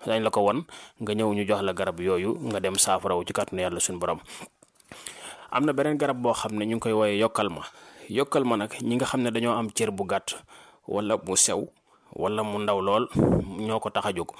dañ la ko won nga ñëw ñu jox la garab yooyu nga dem saafarawu ci kàttanu yàlla suñu borom. am na beneen garab boo xam ne ñu ngi koy wooye yokkal ma nag ñi nga xam ne dañoo am cër bu gàtt wala mu sew wala mu ndaw lool ñoo ko tax a jóg.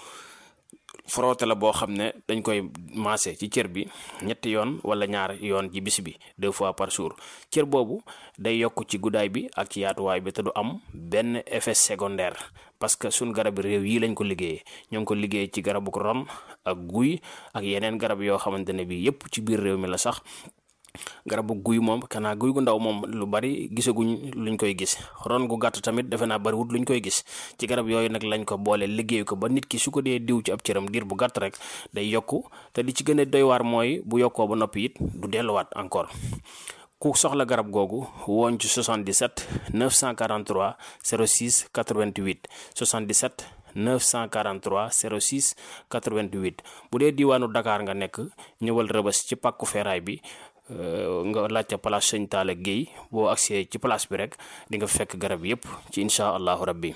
frotté la boo xam ne dañ koy maase ci cër bi ñetti yoon wala ñaar yoon ci bis bi 2 fois par jour. cër boobu day yokk ci guddaay bi ak ci yaatuwaay bi te du am benn effet secondaire parce que suñ garab réew yi lañ ko liggéeyee ñoo ngi ko liggéey ci garabu ron ak guy ak yeneen garab yoo xamante ne bii yépp ci biir réew mi la sax. garabu guy moom kanaa guy gu ndaw moom lu bari gisaguñ luñ koy gis ron gu gàtt tamit defe naa bariwut luñ koy gis ci garab yooyu nag lañ ko boole liggéey ko ba nit ki su ko dee diw ci ab cëram diir bu gàtt rek day yokku te li ci gën a doy waar mooy bu yokkoo ba noppi it du delluwaat encore. ku soxla garab googu woon ci 77 943 06 88 77 943 06 88 bu dee diwaanu Dakar nga nekk ñëwal Rëbës ci pàkku feeraay bi nga laajte place Sëñ Talla Guèye boo agsee ci place bi rek di nga fekk garab yépp ci incha allahu rabbi.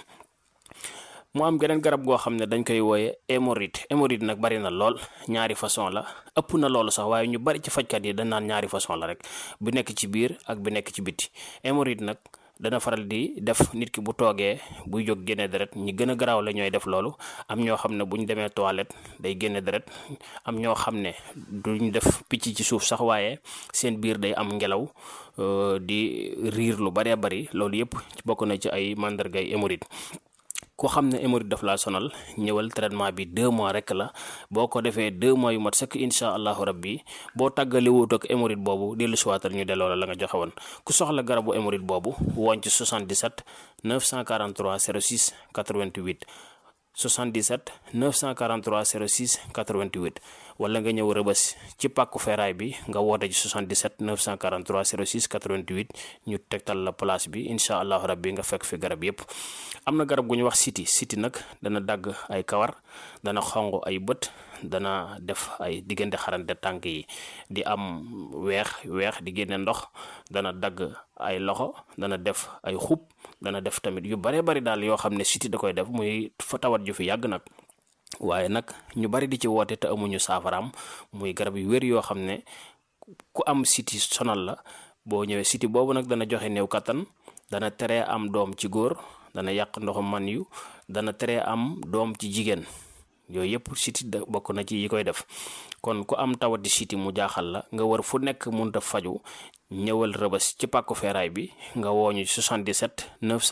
mu am geneen garab goo xam ne dañ koy wooye hémorroïde nag bari na lool ñaari façon la ëpp na loolu sax waaye ñu bari ci fajkat yi dañ naan ñaari façon la rek bu nekk ci biir ak bi nekk ci biti. hémorroïde nag dana faral di def nit ki bu toogee buy jóg génne deret ñi gën a garaaw la ñooy def loolu am ñoo xam ne bu ñu demee toilette day génne deret am ñoo xam ne duñ def picc ci suuf sax waaye seen biir day am ngelaw di riir lu baree bari loolu yépp bokk na ci ay màndargay hémorroïde. ku xam ne hémorroïde daf laa sonal ñëwal traitement bi 2 mois rek la boo ko defee 2 mois yu mat sëkk incha allahu rabbi boo tàggale wut ak hémorroïde boobu dellu siwaatal ñu delloo la nga joxe woon. ku soxla garabu hémorroïde boobu woon ci 77 943 06 88 77 943 06 88 wala nga ñëw Rëbës ci pàkku feeraay bi nga woote ci 77 943 06 88 ñu tegtal la place bi incha allahu rabbi nga fekk fi garab yépp. am na garab gu ñu wax siti nag dana dagg ay kawar dana xonq ay bët dana def ay diggante xarante tànk yi di am weex di génne ndox dana dagg ay loxo dana def ay xub dana def tamit yu bare bari daal yoo xam ne siti da koy def muy fa tawat ju fi yàgg nag waaye nag ñu bari di ci woote te amuñu saafaraam muy garab yu wér yoo xam ne ku am siti sonal la boo ñëwee siti boobu nag dana joxe néew kattan dana teree am doom ci góor dana yàq ndoxu man yu dana teree am doom ci jigéen yooyu yëpp siti bokk na ci yi koy def. kon ku am tawati siti mu jaaxal la nga war fu nekk mënut a faju ñëwal Rëbës ci pàkku feeraay bi nga wooñu 77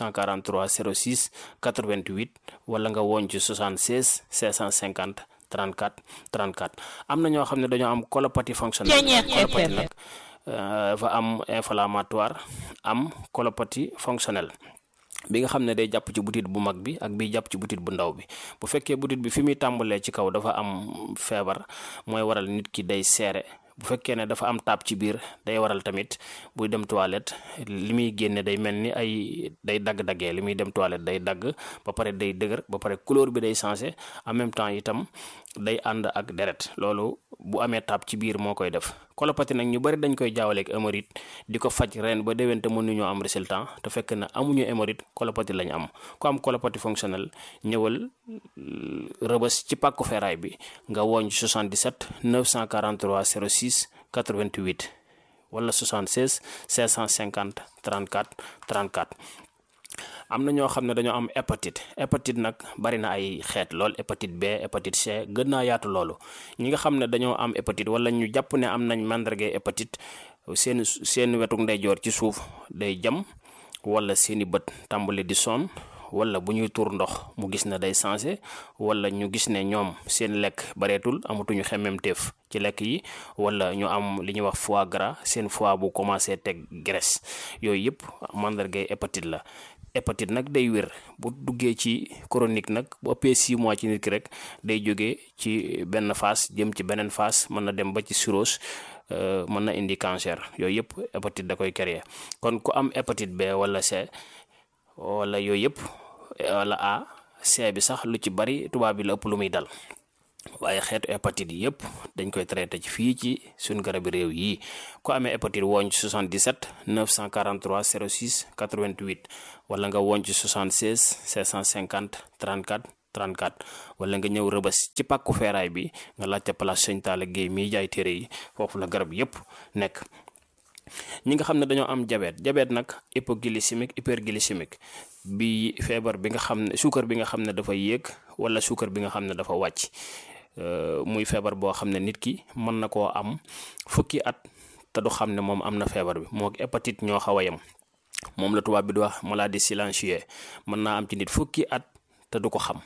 943 06 88 wala nga wooñ ci 76 650 34 34. am na ñoo xam ne dañoo am colopathie fonctionnelle. colopathie nag dafa am inflammatoire am colopathie fonctionnelle bi nga xam ne day jàpp ci butit bu mag bi ak bi jàpp ci butit bu ndaw bi. bu fekkee butit bi fi muy tàmbalee ci kaw dafa am feebar mooy waral nit ki day seere. bu fekkee ne dafa am taab ci biir day waral tamit buy dem toilette li muy génne day mel ni ay day dagg-daggee li muy dem toilette day dagg ba pare day dëgër ba pare couleur bi day changé en même temps itam day ànd ak deret loolu bu amee taab ci biir moo koy def. colopathie nag ñu bari dañ koy jaawaleeg hémorroïde di ko faj ren ba déwén te mënuñoo am résultat te fekk na amuñu hémorroïde colopathie lañ am. ku am colopathie fonctionnelle ñëwal Rëbës ci pàkku feeraay bi nga wooñ 77 943 06 88 wala 76 550 34 34. am na ñoo xam ne dañoo am hépatite nag bari na ay xeet lool hépatite B hépatite C gën naa yaatu loolu. ñi nga xam ne dañoo am hépatite wala ñu jàpp ne am nañ màndargay hépatite seen wetuk ndeyjoor ci suuf day jam wala seeni bët tàmbali di sonn wala bu ñuy tuur ndox mu gis ne day changé wala ñu gis ne ñoom seen lekk bareetul amatuñu xemmemteef ci lekk yi wala ñu am li ñuy wax foie gras seen foie bu commencé teg graisse yooyu yëpp màndargay hépatite la. hépatite nag day wér bu duggee ci chronique nag bu ëppee 6 mois ci nit ki rek day jógee ci benn phase jëm ci beneen phase mën na dem ba ci cirrhose mën na indi cancer yooyu yëpp hépatite da koy créer. kon ku am hépatite B wala C wala yooyu yëpp wala A C bi sax lu ci bari tubaab bi la ëpp lu muy dal waaye xeetu hépatite yi yëpp dañ koy traité ci fii ci suñu garabi réew yi. ku amee hépatite wooñ ci 77 943 06 88 wala nga wooñ ci 76 550 34 34 wala nga ñëw Rëbës ci pàkku feeraay bi nga laajte place Sëñ Talla Guèye miy jaay téere yi foofu la garab yépp nekk. ñi nga xam ne dañoo am diabète nag hypoglycémique hyperglycémique bi feebar bi nga xam ne suukar bi nga xam ne dafa yéeg wala suukar bi nga xam ne dafa wàcc muy feebar boo xam ne nit ki mën na koo am fukki at te du xam ne moom am na feebar bi moo hépatite ñoo xaw a yem moom la tubaab bi di wax maladie silencieuse mën naa am ci nit fukki at te du ko xam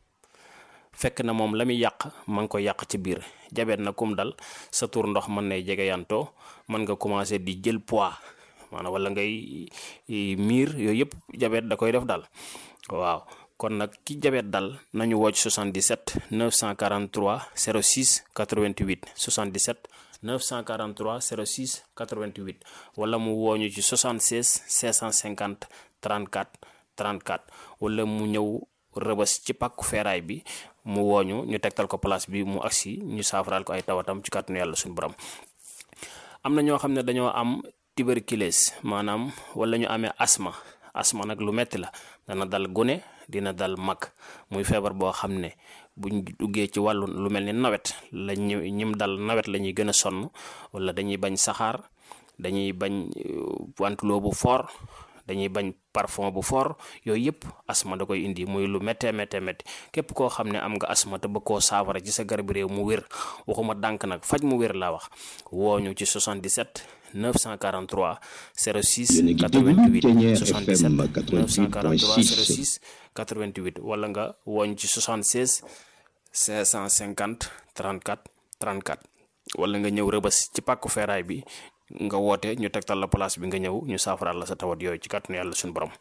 fekk na moom la muy yàq ma ngi ko yàq ci biir. diabète na kum dal sa tur ndox mën nay jegeyantoo mën nga commencé di jël poids maanaam wala ngay miir yooyu yëpp diabète da koy def dal waaw. kon nag ki diabète dal nañu woo ci 77 943 06 88 77 943 06 88 wala mu wooñu ci 76 650 34 34 wala mu ñëw Rëbës ci pàkku feeraay bi mu wooñu ñu tegtal ko place bi mu agsi ñu saafaraal ko ay tawatam ci kàttanu yàlla suñu borom. am na ñoo xam ne dañoo am tuberculose maanaam wala ñu amee asma nag lu metti la dana dal gune dina dal mag muy feebar boo xam ne buñ duggee ci wàllu lu mel ni nawet la ñim dal nawet la ñuy gën a sonn wala dañuy bañ saxaar dañuy bañ ventilo bu fort dañuy bañ parfum bu fort yooyu yëpp asma da koy indi muy lu méttee képp koo xam ne am nga asma te bëgg koo saafara ci sa garab réew mu wér waxuma dànk nag faj mu wér laa wax wooñu ci 77 943 06 88 77 943 06 88 wala nga wooñ ci 76 550 34 34 wala nga ñëw Rëbës ci pàkku feeraay bi nga woote ñu tegtal la place bi nga ñëw ñu saafaraal la sa tawat yooyu ci kàttanu yàlla suñu borom.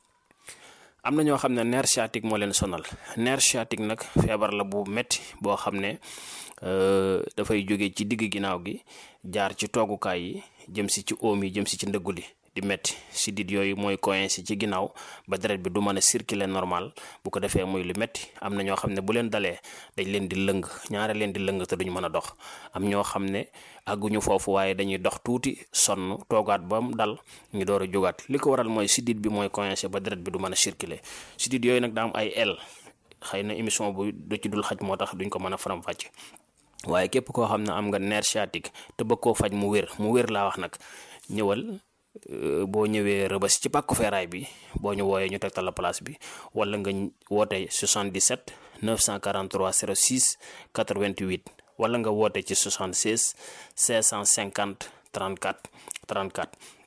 am na ñoo xam ne nerf sciatique moo leen sonal nerf sciatique nag feebar la bu metti boo xam ne dafay jóge ci digg ginnaaw gi jaar ci toogukaay yi jëm si ci oom yi jëm si ci ndëggu li di metti sidit yooyu mooy coincé ci ginnaaw ba deret bi du mën a circuler normal bu ko defee muy lu metti am na ñoo xam ne bu leen dalee dañ leen di lëng ñaare leen di lëng te duñ mën a dox am ñoo xam ne àgguñu foofu waaye dañuy dox tuuti sonn toogaat ba mu dal ñu door a jógaat li ko waral mooy sidit bi mooy coincé ba deret bi du mën a circuler sidit yooyu nag daa am ay el xëy na émission bu du ci dul xaj moo tax duñ ko mën a faram-fàcce waaye képp koo xam ne am nga nerf sciatique te bëgg koo faj mu wér laa wax nag ñëwal boo ñëwee Rëbës ci pàkku feeraay bi boo ñu wooyee ñu tegtal la place bi wala nga woote 77 943 06 88 wala nga woote ci 76 550 34 34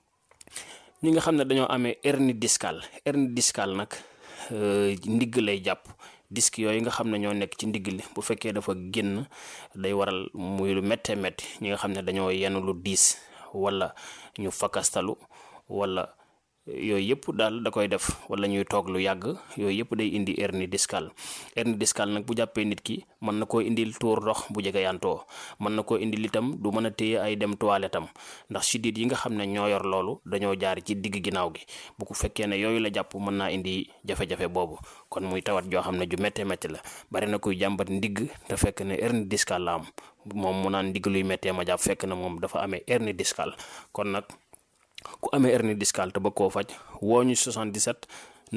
ñi nga xam ne dañoo amee hernie discale nag ndigg lay jàpp disque yooyu nga xam ne ñoo nekk ci ndigg li bu fekkee dafa génn day waral muy lu méttee métti ñi nga xam ne dañoo yenn lu diis wala ñu fakastalu wala yooyu yëpp daal da koy def wala ñuy toog lu yàgg yooyu yëpp day indi hernie discale nag bu jàppee nit ki mën na koo indil tuur ndox bu jege yantoo mën na koo indil itam du mën a téye ay dem toilette am ndax sidit yi nga xam ne ñoo yor loolu dañoo jaar ci digg ginnaaw gi bu ko fekkee ne yooyu la jàpp mën naa indi jafe-jafe boobu kon muy tawat joo xam ne ju méttee métti la bari na kuy jàmbat ndigg te fekk ne hernie discale la am moom mu naan ndigg luy méttee ma jàpp fekk na moom dafa amee hernie discale kon nag ku amee hernie discale te bëgg koo faj woo ñu 77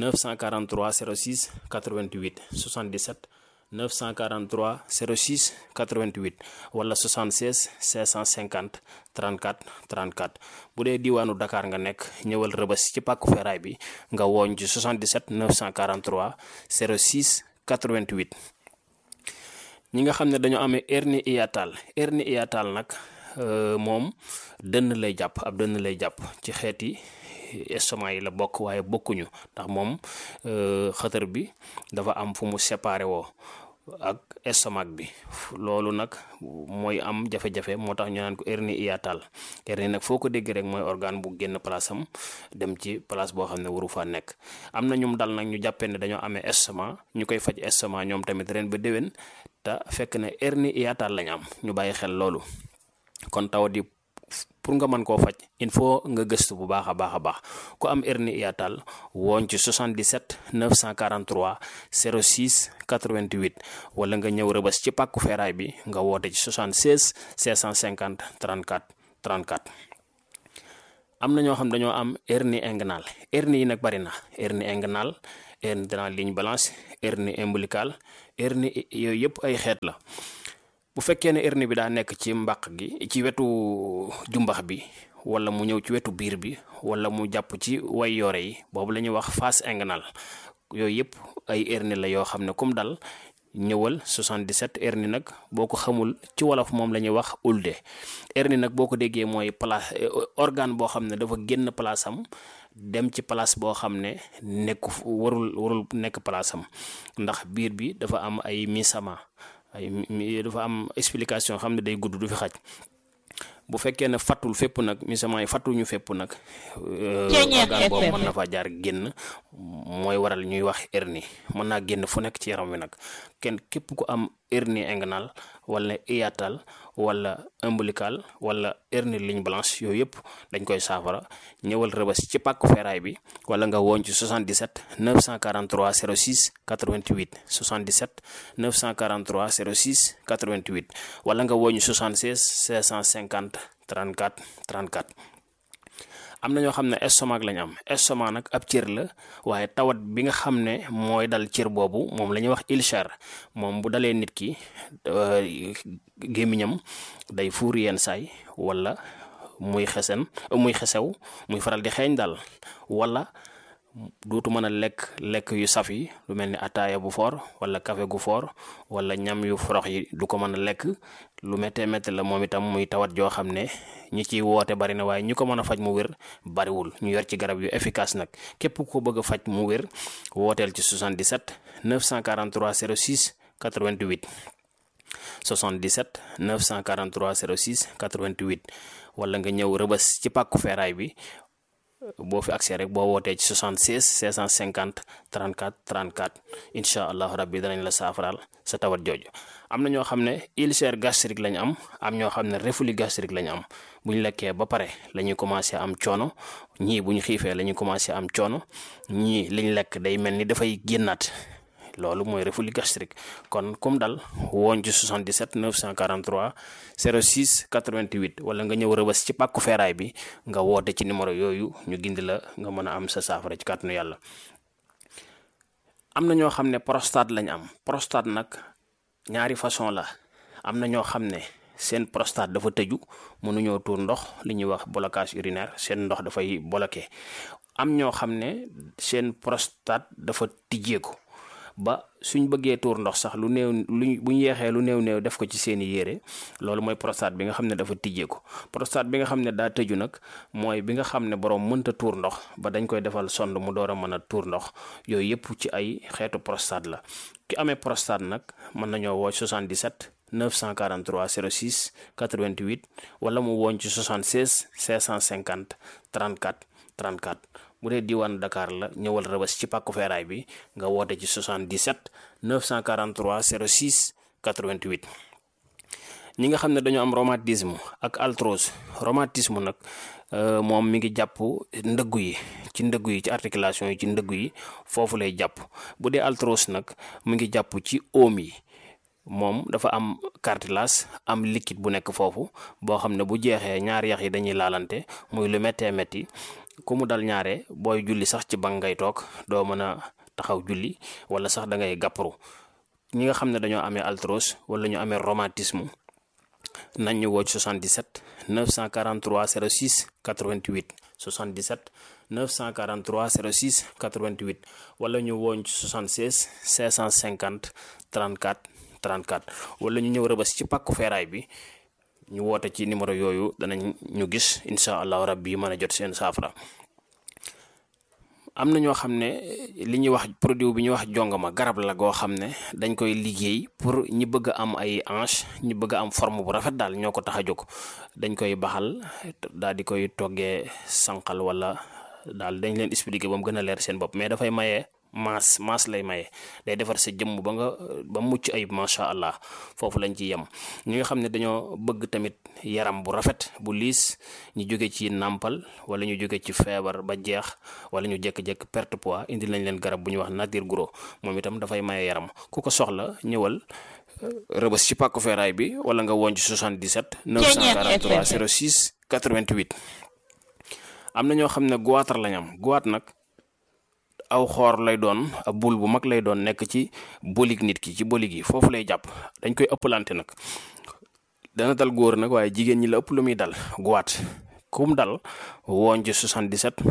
943 06 88 77 943 06 88 wala 76 550 34 34 bu dee diwaanu Dakar nga nekk ñëwal Rëbës ci pàkku feeraay bi nga wooñ ci 77 943 06 88 ñi nga xam ne dañoo amee hernie hiatale nag moom dënn lay jàpp ci xeeti estomac yi la bokk waaye bokkuñu ndax moom xëtër bi dafa am fu mu séparé woo ak estomac bi loolu nag mooy am jafe-jafe moo tax ñu naan ko hernie hiatale hernie nag foo ko dégg rek mooy organe bu génn place am dem ci place boo xam ne waru faa nekk am na ñum dal nag ñu jàppee ne dañoo amee estomac ñu koy faj estomac ñoom tamit ren ba déwén te fekk ne hernie hiatale lañ am ñu bàyyi xel loolu kon tawat yi pour nga mën koo faj il faut nga gëstu bu baax a baax ku am hernie hiatale wooñ ci 77 943 06 88 wala nga ñëw Rëbës ci pàkku feeraay bi nga woote ci 76 650 34 34 am na ñoo xam dañoo am hernie inguinale hernie yi nag bari na hernie inguinale hernie de la ligne blanche, hernie ombilicale, hernie yooyu yëpp ay xeet la. bu fekkee ne hernie bi daa nekk ci mbàq gi ci wetu jumbax bi wala mu ñëw ci wetu biir bi wala mu jàpp ci way yoore yi boobu la ñuy wax face inguinale. yooyu yëpp ay hernie la yoo xam ne comme dal ñëwal 77. hernie nag boo ko xamul ci wolof moom la ñuy wax ulde. hernie nag boo ko déggee mooy place organe boo xam ne dafa génn place am dem ci place boo xam ne nekku warul nekk place am ndax biir bi dafa am ay misama dafa am explication xam ne day gudd du fi xaj. bu fekkee ne fattul fépp nag misament yi fattuñu fépp nag organe boobu mën na fa jaar génn mooy waral ñuy wax hernie mën naa génn fu nekk ci yaram wi nag képp ku am hernie inguinale wala hiatale wala ombilical wala hernie ligne blanche yooyu yëpp dañ koy saafara ñëwal Rëbës ci pàkku feeraay bi wala nga woon ci 77 943 06 88 77 943 06 88 wala nga woon 76 650 34 34. am na ñoo xam ne estomac lañ am. estomac nag ab cër la waaye tawat bi nga xam ne mooy dal cër boobu moom la ñuy wax ulcère. moom bu dalee nit ki gémmiñam day fuur yenn saay wala muy xesew muy faral di xeeñ daal wala dootu mën a lekk yu saf yi lu mel ni ataaya bu foor wala café gu foor wala ñam yu forox yi du ko mën a lekk. lu méttee métti la moom itam muy tawat joo xam ne ñi ciy woote bari na waaye ñu ko mën a faj mu wér bariwul. ñu yor ci garab yu efficace nag képp ko bëgg a faj mu wér wooteel ci 77 943 06 88 77 943 06 88 wala nga ñëw Rëbës ci pàkku feeraay bi. boo fi accès rek boo wootee ci 76 650 34 34 incha allahu rabbi danañ la saafaraal sa tawat jooju. am na ñoo xam ne ulcère gastrique lañ am ñoo xam ne reflux gastrique lañ am. bu ñu lekkee ba pare la ñuy commencé am coono ñii bu ñu xiifee la ñuy commencé am coono ñii liñ lekk day mel ni dafay génnaat. loolu mooy reflux gastrique kon comme dal woon ci 77 943 06 88 wala nga ñëw Rëbës ci pàkku feeraay bi nga woote ci numéro yooyu ñu gindi la nga mën a am sa saafara ci kàttanu yàlla. am na ñoo xam ne prostate lañ am. prostate nag ñaari façon la. am na ñoo xam ne seen prostate dafa tëju mënuñoo tuur ndox li ñuy wax blocage urinaire seen ndox dafay bloqué. am ñoo xam ne seen prostate dafa tijjeeku ba suñ bëggee tuur ndox sax lu néew bu ñu yeexee lu néew def ko ci seeni yére. loolu mooy prostate bi nga xam ne dafa tijjeeku. prostate bi nga xam ne daa tëju nag mooy bi nga xam ne borom mënta tuur ndox ba dañ koy defal sonde mu door a mën a tuur ndox. yooyu yëpp ci ay xeetu prostate la. ki amee prostate nag mën nañoo woo 77 943 06 88 wala mu woon ci 76 550 34 34. bu dee diwaan Dakar la ñëwal Rëbës ci pàkku feeraay bi nga woote ci 77 943 06 88. ñi nga xam ne dañoo am rhumatisme ak arthrose. rhumatisme nag moom mi ngi jàpp ndëggu yi ci articulation yi ci ndëggu yi foofu lay jàpp. bu dee arthrose nag mu ngi jàpp ci oom yi. moom dafa am cartilage am liquide bu nekk foofu boo xam ne bu jeexee ñaari yax yi dañuy laalante muy lu méttee métti. ku mu dal ñaare booy julli sax ci bank ngay toog doo mën a taxaw julli wala sax da ngay gàpparu. ñi nga xam ne dañoo amee arthrose wala ñu amee rhumatisme nañ ñu woo ci 77 943 06 88 77 943 06 88 wala ñu wooñ ci 76 550 34 34 wala ñu ñëw Rëbës ci pàkku feeraay bi ñu woote ci numéro yooyu danañ ñu gis incha allahu rabbi mën a jot seen saafara. am na ñoo xam ne li ñuy wax produit bi ñuy wax jongama garab la goo xam ne dañ koy liggéey pour ñi bëgg a am ay hanche ñi bëgg a am forme bu rafet daal ñoo ko tax a jóg. dañ koy baxal daal di koy toggee sànqal wala daal dañ leen expliquer ba mu gën a leer seen bopp mais dafay maye maas lay maye. day defar sa jëmm ba mucc ayib macha allah. foofu lañ ci yem. ñi nga xam ne dañoo bëgg tamit yaram bu rafet bu liis ñu jóge ci nàmpal wala ñu jóge ci feebar ba jeex wala ñu jékki-jékki perte poids indi lañ leen garab bu ñuy wax nature gros moom itam dafay maye yaram. ku ko soxla ñëwal Rëbës ci pàkku feeraay bi wala nga woon ci 77 943 06 88. am na ñoo xam ne goitre lañ am. goitre nag aw xoor lay doon ab bul bu mag lay doon nekk ci bolig nit ki ci bolig yi foofu lay jàpp dañ koy ëppalante nag dana dal góor nag waaye jigéen ñi la ëpp lu muy dal guwaat kum dal woon ci 77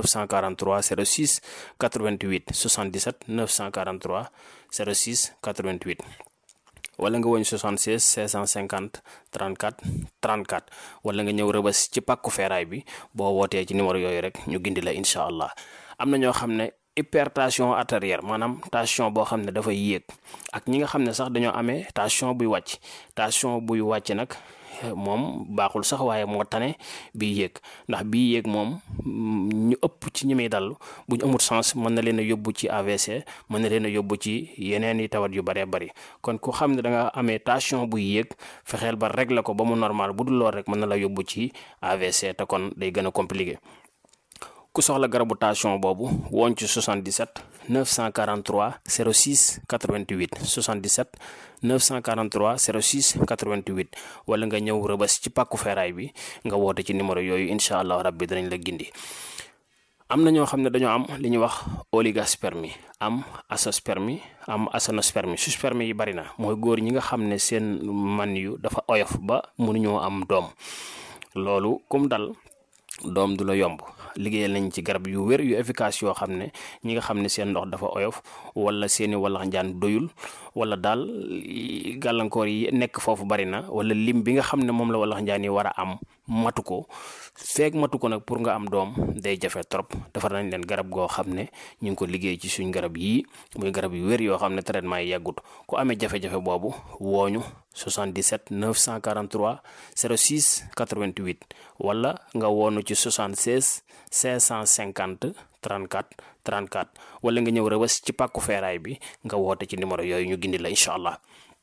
943 06 88 77 943 06 88 wala nga woñ 76 650 34 34 wala nga ñëw rëbës ci pàkku feeraay bi boo wootee ci numéro yooyu rek ñu gindi la incha allah. am na ñoo xam ne hypertension artérielle maanaam tension boo xam ne dafay yéeg ak ñi nga xam ne sax dañoo amee tension buy wàcc nag moom baaxul sax waaye moo tane bii yéeg ndax bii yéeg moom ñu ëpp ci ñi muy dal bu ñu amul sens mën na leen a yóbbu ci AVC mën na leen a yóbbu ci yeneen i tawat yu bëree bëri kon ku xam ne da nga amee tension buy yéeg fexeel ba régler ko ba mu normal bu dul lool rek mën na la yóbbu ci AVC te kon day gën a compliqué. ku soxla garabu tension boobu woon ci 77 943 06 88 77 943 06 88 wala nga ñëw rëbës ci pàkku feeraay bi nga woote ci numéro yooyu incha allah rabbi danañ la gindi. am na ñoo xam ne dañoo am li ñuy wax oligospermie am azoospermie am aténospermie sperme yi bari na mooy góor ñi nga xam ne seen man yu dafa oyof ba mënuñoo am doom loolu kum dal doom du la yomb. liggéeyal nañ ci garab yu wér yu efficace yoo xam ne ñi nga xam ne seen ndox dafa oyof wala seeni wallax njaan doyul wala daal gàllankoor yi nekk foofu bari na wala lim bi nga xam ne moom la wallax njaan yi war a am matu ko feeg matu ko nag pour nga am doom day jafe trop defar nañ leen garab goo xam ne ñu ngi ko liggéey ci suñ garab yii muy garab yu wér yoo xam ne traitement yi yàggut ku amee jafe-jafe boobu wooñu 77 943 06 88 wala nga woonu ci 76 550 34 34 wala nga ñëw rëbës ci pàkku feeraay bi nga woote ci numéro yooyu ñu gindi la incha allah.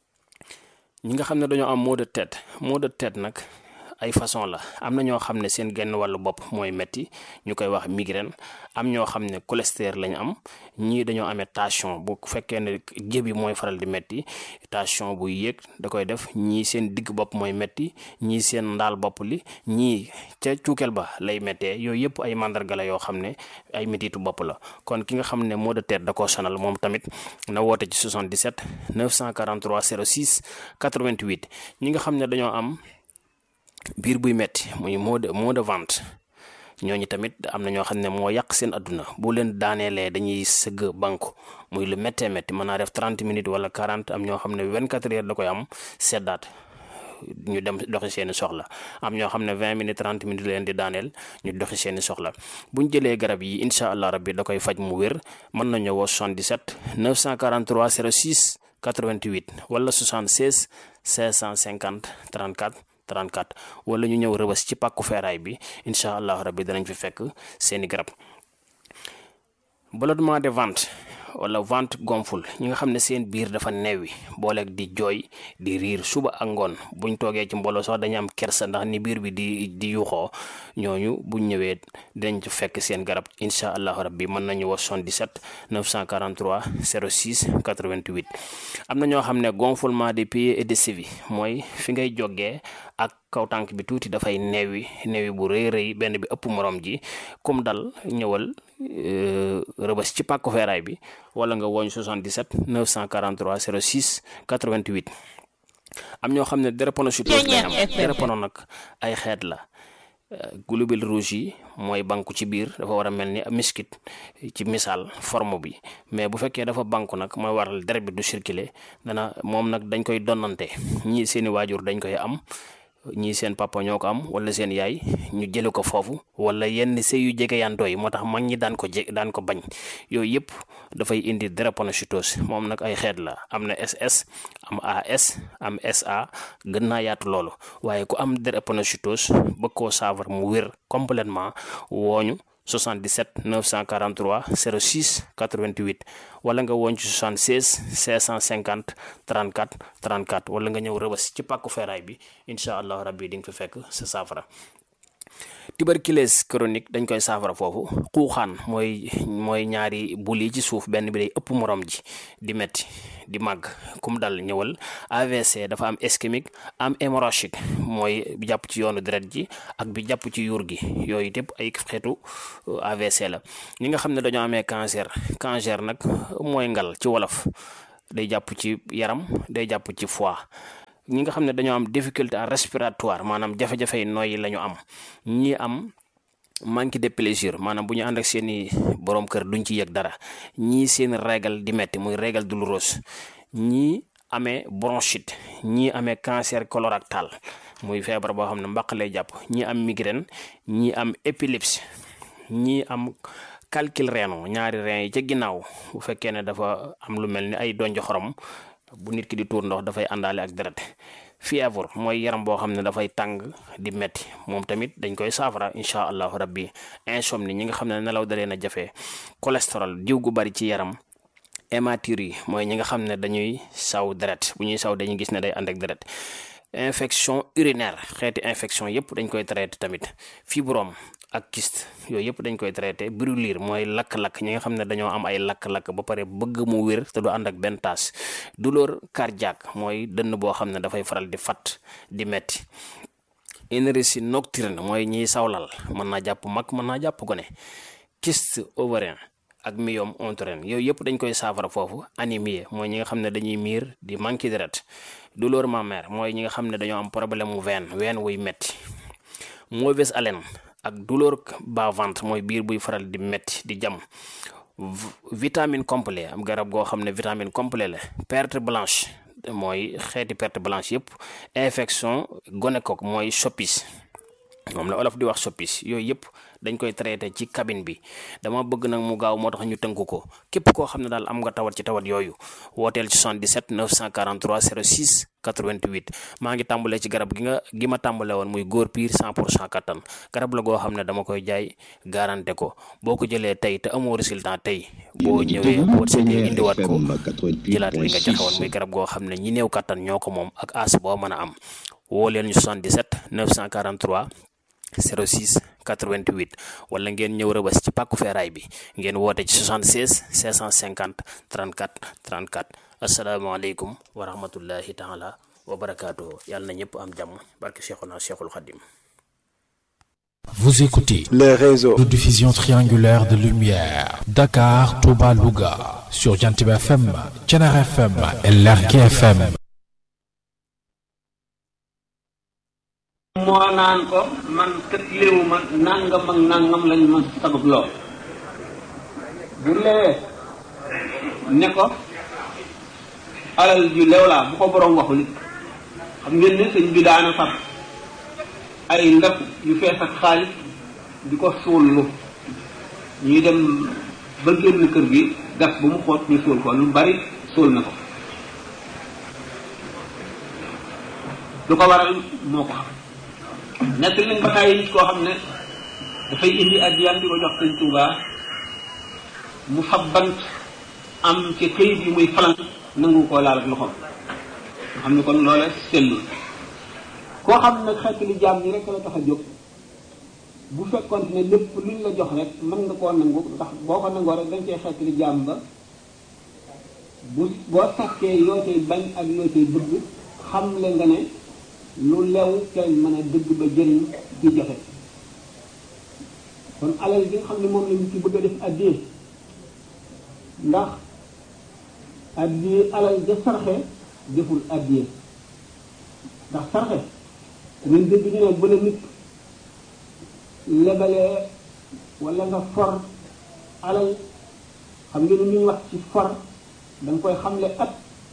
ñi nga xam ne dañoo am maux de tête nag ay façon la am na ñoo xam ne seen genn wàllu bopp mooy metti ñu koy wax migraine am ñoo xam ne cholestérol lañ am ñii dañoo amee tension bu fekkee ne jëbi mooy faral di metti tension buy yéeg da koy def ñii seen digg bopp mooy metti ñii seen ndaal bopp li ñii ca cuukeel ba lay méttee yooyu yëpp ay mandarga la yoo xam ne ay mettitu bopp la kon ki nga xam ne maux de tête da koo sonal moom tamit na woote ci 77 943 06 88 ñi nga xam ne dañoo am biir buy metti muy maux de ventre ñooñu tamit am na ñoo xam ne moo yàq seen adduna bu leen daaneelee dañuy sëgg banku muy lu méttee métti mën naa def 30 minutes wala 40 am ñoo xam ne 24 heures da koy am seddaat ñu dem doxi seeni soxla am ñoo xam ne 20 minutes 30 minutes leen di daaneel ñu doxi seeni soxla buñ jëlee garab yi incha allah rabbi da koy faj mu wér mën nañu woo 77 943 06 88 wala 76 550 34 34 wala ñu ñëw rëbës ci pàkku feeraay bi incha allah rabbi danañ fi fekk seeni garab. ballonnement de ventre wala ventre gonfle ñi nga xam ne seen biir dafa neewi booleeg di jooy di riir suba ak ngoon buñ toogee ci mbooloo sax dañu am kersa ndax ni biir bi di yuuxoo ñooñu buñ ñëwee dinañ ci fekk seen garab incha allahu rabbi mën nañu wax 77 943 06 88 am na ñoo xam ne gonflement des pieds et des chevilles mooy fi ngay jógee ak kaw tànk bi tuuti dafay neewi bu rëy benn bi ëpp morom ji comme dal ñëwal rëbës ci pàkku feeraay bi wala nga woñ 77 943 06 88 am ñoo xam ne drépanocytose lay am drépano nag ay xeet la globules rouges yi mooy banku ci biir dafa war a mel ni miskit ci misaal forme bi mais bu fekkee dafa banku nag mooy waral deret bi du circuler moom nag dañ koy donnante ñii seeni waajur dañ koy am ñii seen papa ñoo ko am wala seen yaay ñu jële ko foofu wala yenn sëy yu jege yantoo yi moo tax mag ñi daan ko bañ yooyu yëpp dafay indi drépanocytose moom nag ay xeet la am na SS am AS am SA gën naa yaatu loolu waaye ku am drépanocytose bëgg koo saafara mu wér complètement wooñu 77 943 06 88 wala nga woon ci 76 550 34 34 wala nga ñëw rëbës ci pàkku feeraay bi incha allah rabbi di nga fi fekk sa saafara. tuberculose chronique dañ koy saafara foofu. xuuxaan mooy ñaari bul yi ci suuf, benn bi day ëpp morom ji di metti di màgg, kum dal ñëwal. AVC dafa am ischémique am hémorragique, mooy bi jàpp ci yoonu deret ji ak bi jàpp ci yuur gi, yooyu yëpp ay xeetu AVC la. ñi nga xam ne dañoo amee cancer nag mooy ngal ci wolof, day jàpp ci yaram, day jàpp ci foie. ñi nga xam ne dañoo am difficulté respiratoire, maanaam jafe-jafe nooyi la ñu am. ñi am manque de plaisir, maanaam bu ñu ànd ak seeni borom kër duñ ci yëg dara. ñii seen régal di metti, muy régal douloureuse. ñii amee bronchite, ñii amee cancer colorectal, muy feebar boo xam ne mbaq lay jàpp. ñii am migraine, ñii am épilepsie, ñii am calcul rénal, ñaari rein yi ca ginnaaw bu fekkee ne dafa am lu mel ni ay donj xorom, bu nit ki di tuur ndox dafay àndaale ak deret. fièvre mooy yaram boo xam ne dafay tàng di metti, moom tamit dañ koy saafara incha allahu rabbi. insomnie, ñi nga xam ne nelaw dalee na jafe. cholestérol, diw gu bari ci yaram. hématurie mooy ñi nga xam ne dañuy saw deret, bu ñuy saw dañuy gis ne day ànd ak deret. infection urinaire, xeeti infection yëpp dañ koy traité tamit. fibrome ak kyste, yooyu yëpp dañ koy traité. brûlure mooy lakk-lakk, ñi nga xam ne dañoo am ay lakk-lakk ba pare bëgg mu wér te du ànd ak benn taas. douleur cardiaque mooy dënn boo xam ne dafay faral di fat di metti. énergie nocturne mooy ñiy sawlal, mën naa jàpp mag, mën naa jàpp gone. kyste ovarien ak myome utérin, yooyu yëpp dañ koy saafara foofu. anémie mooy ñi nga xam ne dañuy miir di manqué deret. douleur mammaire mooy ñi nga xam ne dañoo am problème mu ween wuy metti. mauvaise haleine ak douleur bas-ventre mooy biir buy faral di metti di jam. vitamine complet, am garab goo xam ne vitamine complet la. perte blanche mooy xeeti perte blanche yëpp. infection gonocoque mooy soppis, moom la olof di wax soppis. yooyu yëpp dañ koy traité ci cabine bi. dama bëgg nag mu gaaw, moo tax ñu tënk ko. képp koo xam ne daal am nga tawat ci tawat yooyu, wooteel ci 77 943 06 88. maa ngi tàmbalee ci garab gi ma tàmbale woon, muy góor piir 100% kattan. garab la goo xam ne dama koy jaay garanté ko. boo ko jëlee tey te amoo résultat tey, boo ñëwee boo seetee indiwaat ko, jëlaat li nga joxe woon. muy garab goo xam ne ñi néew kattan ñoo ko moom, ak as boo mën a am. woo leen ñu 77 943 06 88, wala ngeen ñëw Rëbës ci pàkku feeraay bi, ngeen woote ci 76 550 34 34. asalaamaaleykum wa rahmatullahi taala wa barakaatuhu. yàlla na ñëpp am jàmm, barke Cheikhuna Cheikhul Khadim. Vous écoutez les réseaux de diffusion triangulaire de lumière, Dakar, Touba, Louga, sur Jantib FM, Thiénaba FM et Lergui FM. moo naan ko man kët léewuma nangam ak nangam lañ ma sabab loo bu leewee ne ko alal ju leew laa, bu ko borom waxul xam ngeen ne sëñ bi daana fab ay ndab yu fees ak xaalis di ko suullu, ñuy dem ba génn kër gi gas bu mu xoot ñu suul ko, lu bari suul na ko. lu ko waral moo ko xam. nekk nañ ba tàyyi nit koo xam ne dafay indi addiyam di ko jox sëñ Tuubaa, mu fab bant am ci këyit yi muy falan nangu koo laal ak loxoom, nga xam ne kon loola sellul. koo xam ne xeet li jaam ñi rek la tax a jóg, bu fekkoon ne lépp luñ la jox rek mën nga koo nangu, ndax boo ko nangoo rek dañ cee xeet li jaam ba boo sàkkee yoo cay bañ ak yoo cay bëgg, xam le nga ne lu lew kenn mën a dëgg ba jëriñ di joxe. kon alal bi nga xam ne moom lañu ci bëgg a def addiye, ndax addiye alal ja sarxe deful addiye. ndax sarxe ngeen dégg ñu ne bu la nit lebalee wala nga for alal, xam ngeen ni ñuy wax ci for da nga koy xamle at.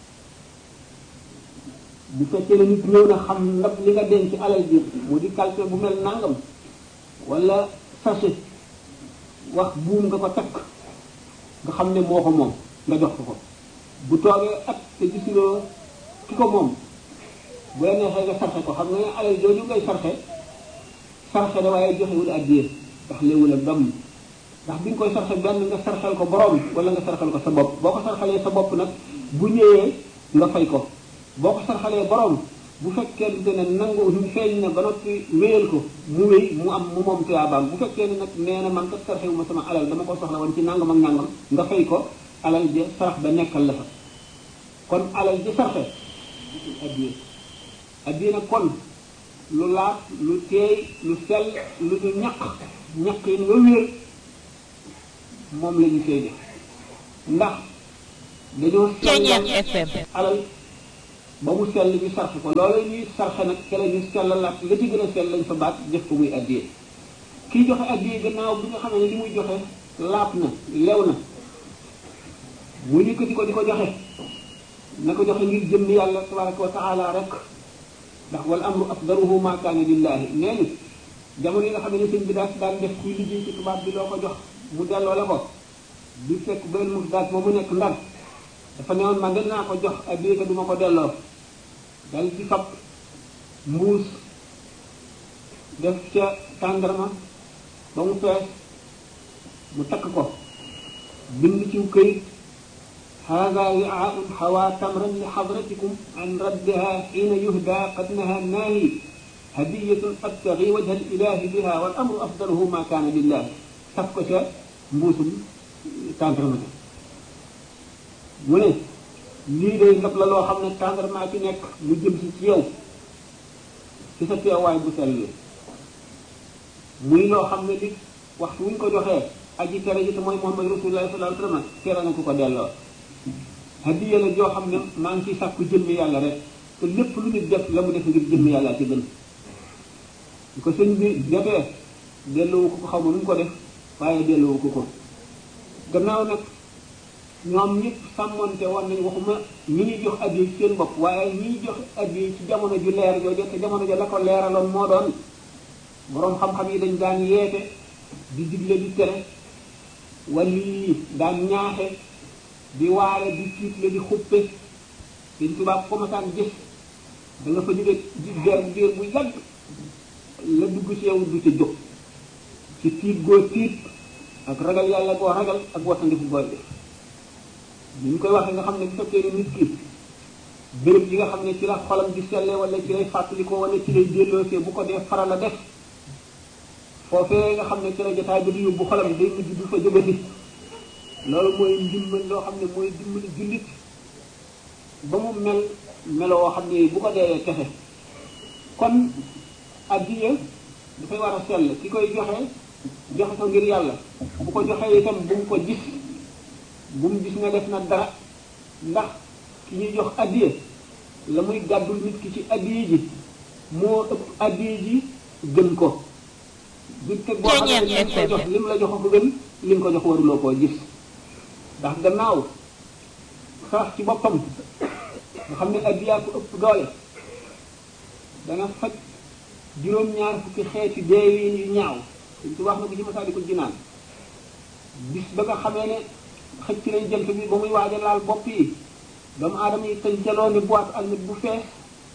bu fekkee ne nit ñëw na xam ndax li nga denc alal ji mu di calcul bu mel nangam, wala sachet wax buum nga ko takk, nga xam ne moo ko moom nga jox ko. bu toogee at te gisuloo ki ko moom, bu la neexee nga sarxe ko. xam nga ne alal jooju ngay sarxe da waaye joxewul addiya, ndax léewul ak doom. ndax bi nga koy sarxe benn nga sarxel ko borom, wala nga sarxel ko sa bopp. boo ko sarxalee sa bopp nag bu ñëwee nga fay ko. boo ko sarxalee borom bu fekkente ne nangu feeñ na ba noppi wéyal ko mu wéy mu am mu moom tuyaabaam bu fekkee ne nag nee na man kat sarxewu ma sama alal dama ko soxla woon ci nangam ak nangam nga fay ko alal ja sarax ba nekkal la fa kon alal ji sarxe addiye nag kon lu laat lu teey lu sell lu ñu ñaq yi nga wér moom la ñu seede ndax dañoo sell alal ba mu sell ñu sarxe ko loolu ñuy sarxe nag kele ñu sell la ci gën a sell lañ fa baat def ko muy addiye kii joxe addiye gannaaw bi nga xam ne li muy joxe laab na lew na mu yëkkati ko di ko joxe na ko joxe ngir jëm yàlla tabaraka wa taala rek ndax wal amru afdaluhu ma kaana lillahi nee ni jamono yi nga xam ne sëñ bi daan def kuy liggéey ci tubaab bi loo ko jox mu delloo la ko di fekk benn mu daal moom mu nekk ndar dafa newoon man de naa ko jox addiye ko du ma ko delloo dal ci fab mbuus def ca tàndarma ba mu fees mu takk ko bind ci këyit هذا وعاء حوى تمرا لحضرتكم عن ردها حين يهدى قد نهى الناهي هدية أبتغي وجه الإله بها والأمر أفضله ما كان لله تفكش مبوس تانترما mu ne lii day ndab la loo xam ne tàndarmaa ci nekk mu jëm ci yow ci sa teewaay bu sell muy loo xam ne li waxtu wuñ ko joxee aji tere ji te mooy Muhammad Rasulullah sallallahu alayhi wa sallam tere na ku ko delloo hadiya la joo xam ne maa ngi ciy sàkku jëmmi yàlla rek te lépp lu nit def la mu def ngir jëmmi yàlla ci gën bu ko sëñ bi defee delloowu ko xaw ma nu mu ko def waaye delloowu ko gannaaw nag ñoom ñëpp sàmmonte woon nañ waxuma ñi ñuy jox addiya ci seen bopp waaye ñi ñuy jox addiya ci jamono ju leer jooju te jamono ja la ko leeraloon moo doon boroom xam-xam yi dañ daan yeete di digle di tere wali daan ñaaxe di waare di tiitle di xuppe dañ tubaab ko masaan gis da nga fa jóge diir bu yàgg la dugg ci yow du ca jóg ci tiit goo tiit ak ragal yàlla goo ragal ak wattandiku goo def ni ñu koy waxee nga xam ne bu fekkee ne nit ki béréb yi nga xam ne ci la xolam di selle wala ci lay fàttalikoo wala ci lay delloosee bu ko dee faral a def foofee nga xam ne ci la jotaay ba di yóbbu xolam day mujj du fa jógati loolu mooy ndimbal loo xam ne mooy dimbali jullit ba mu meloo xam ne bu ko dee texe kon addiya dafay war a sell ki koy joxe ko ngir yàlla bu ko joxee itam bu mu ko gis bu mu gis ne def na dara ndax ki ñuy jox addiya la muy gàddul nit ki ci addiya ji moo ëpp addiya ji gën ko du teg boo xam ne lim ko jox lim la jox ko gën lim ko jox waruloo koo gis ndax gannaaw sax ci boppam nga xam ne addiya ko ëpp doole dana faj juróom-ñaar fukki xeeti deewiin yu ñaaw ci wax na ko ci Masaalikul Jinaan bis ba nga xamee ne xëcc nañ jant bi ba muy waaj a laal bopp yi doomu aadama yi tëj jaloo ni boîte almet bu fees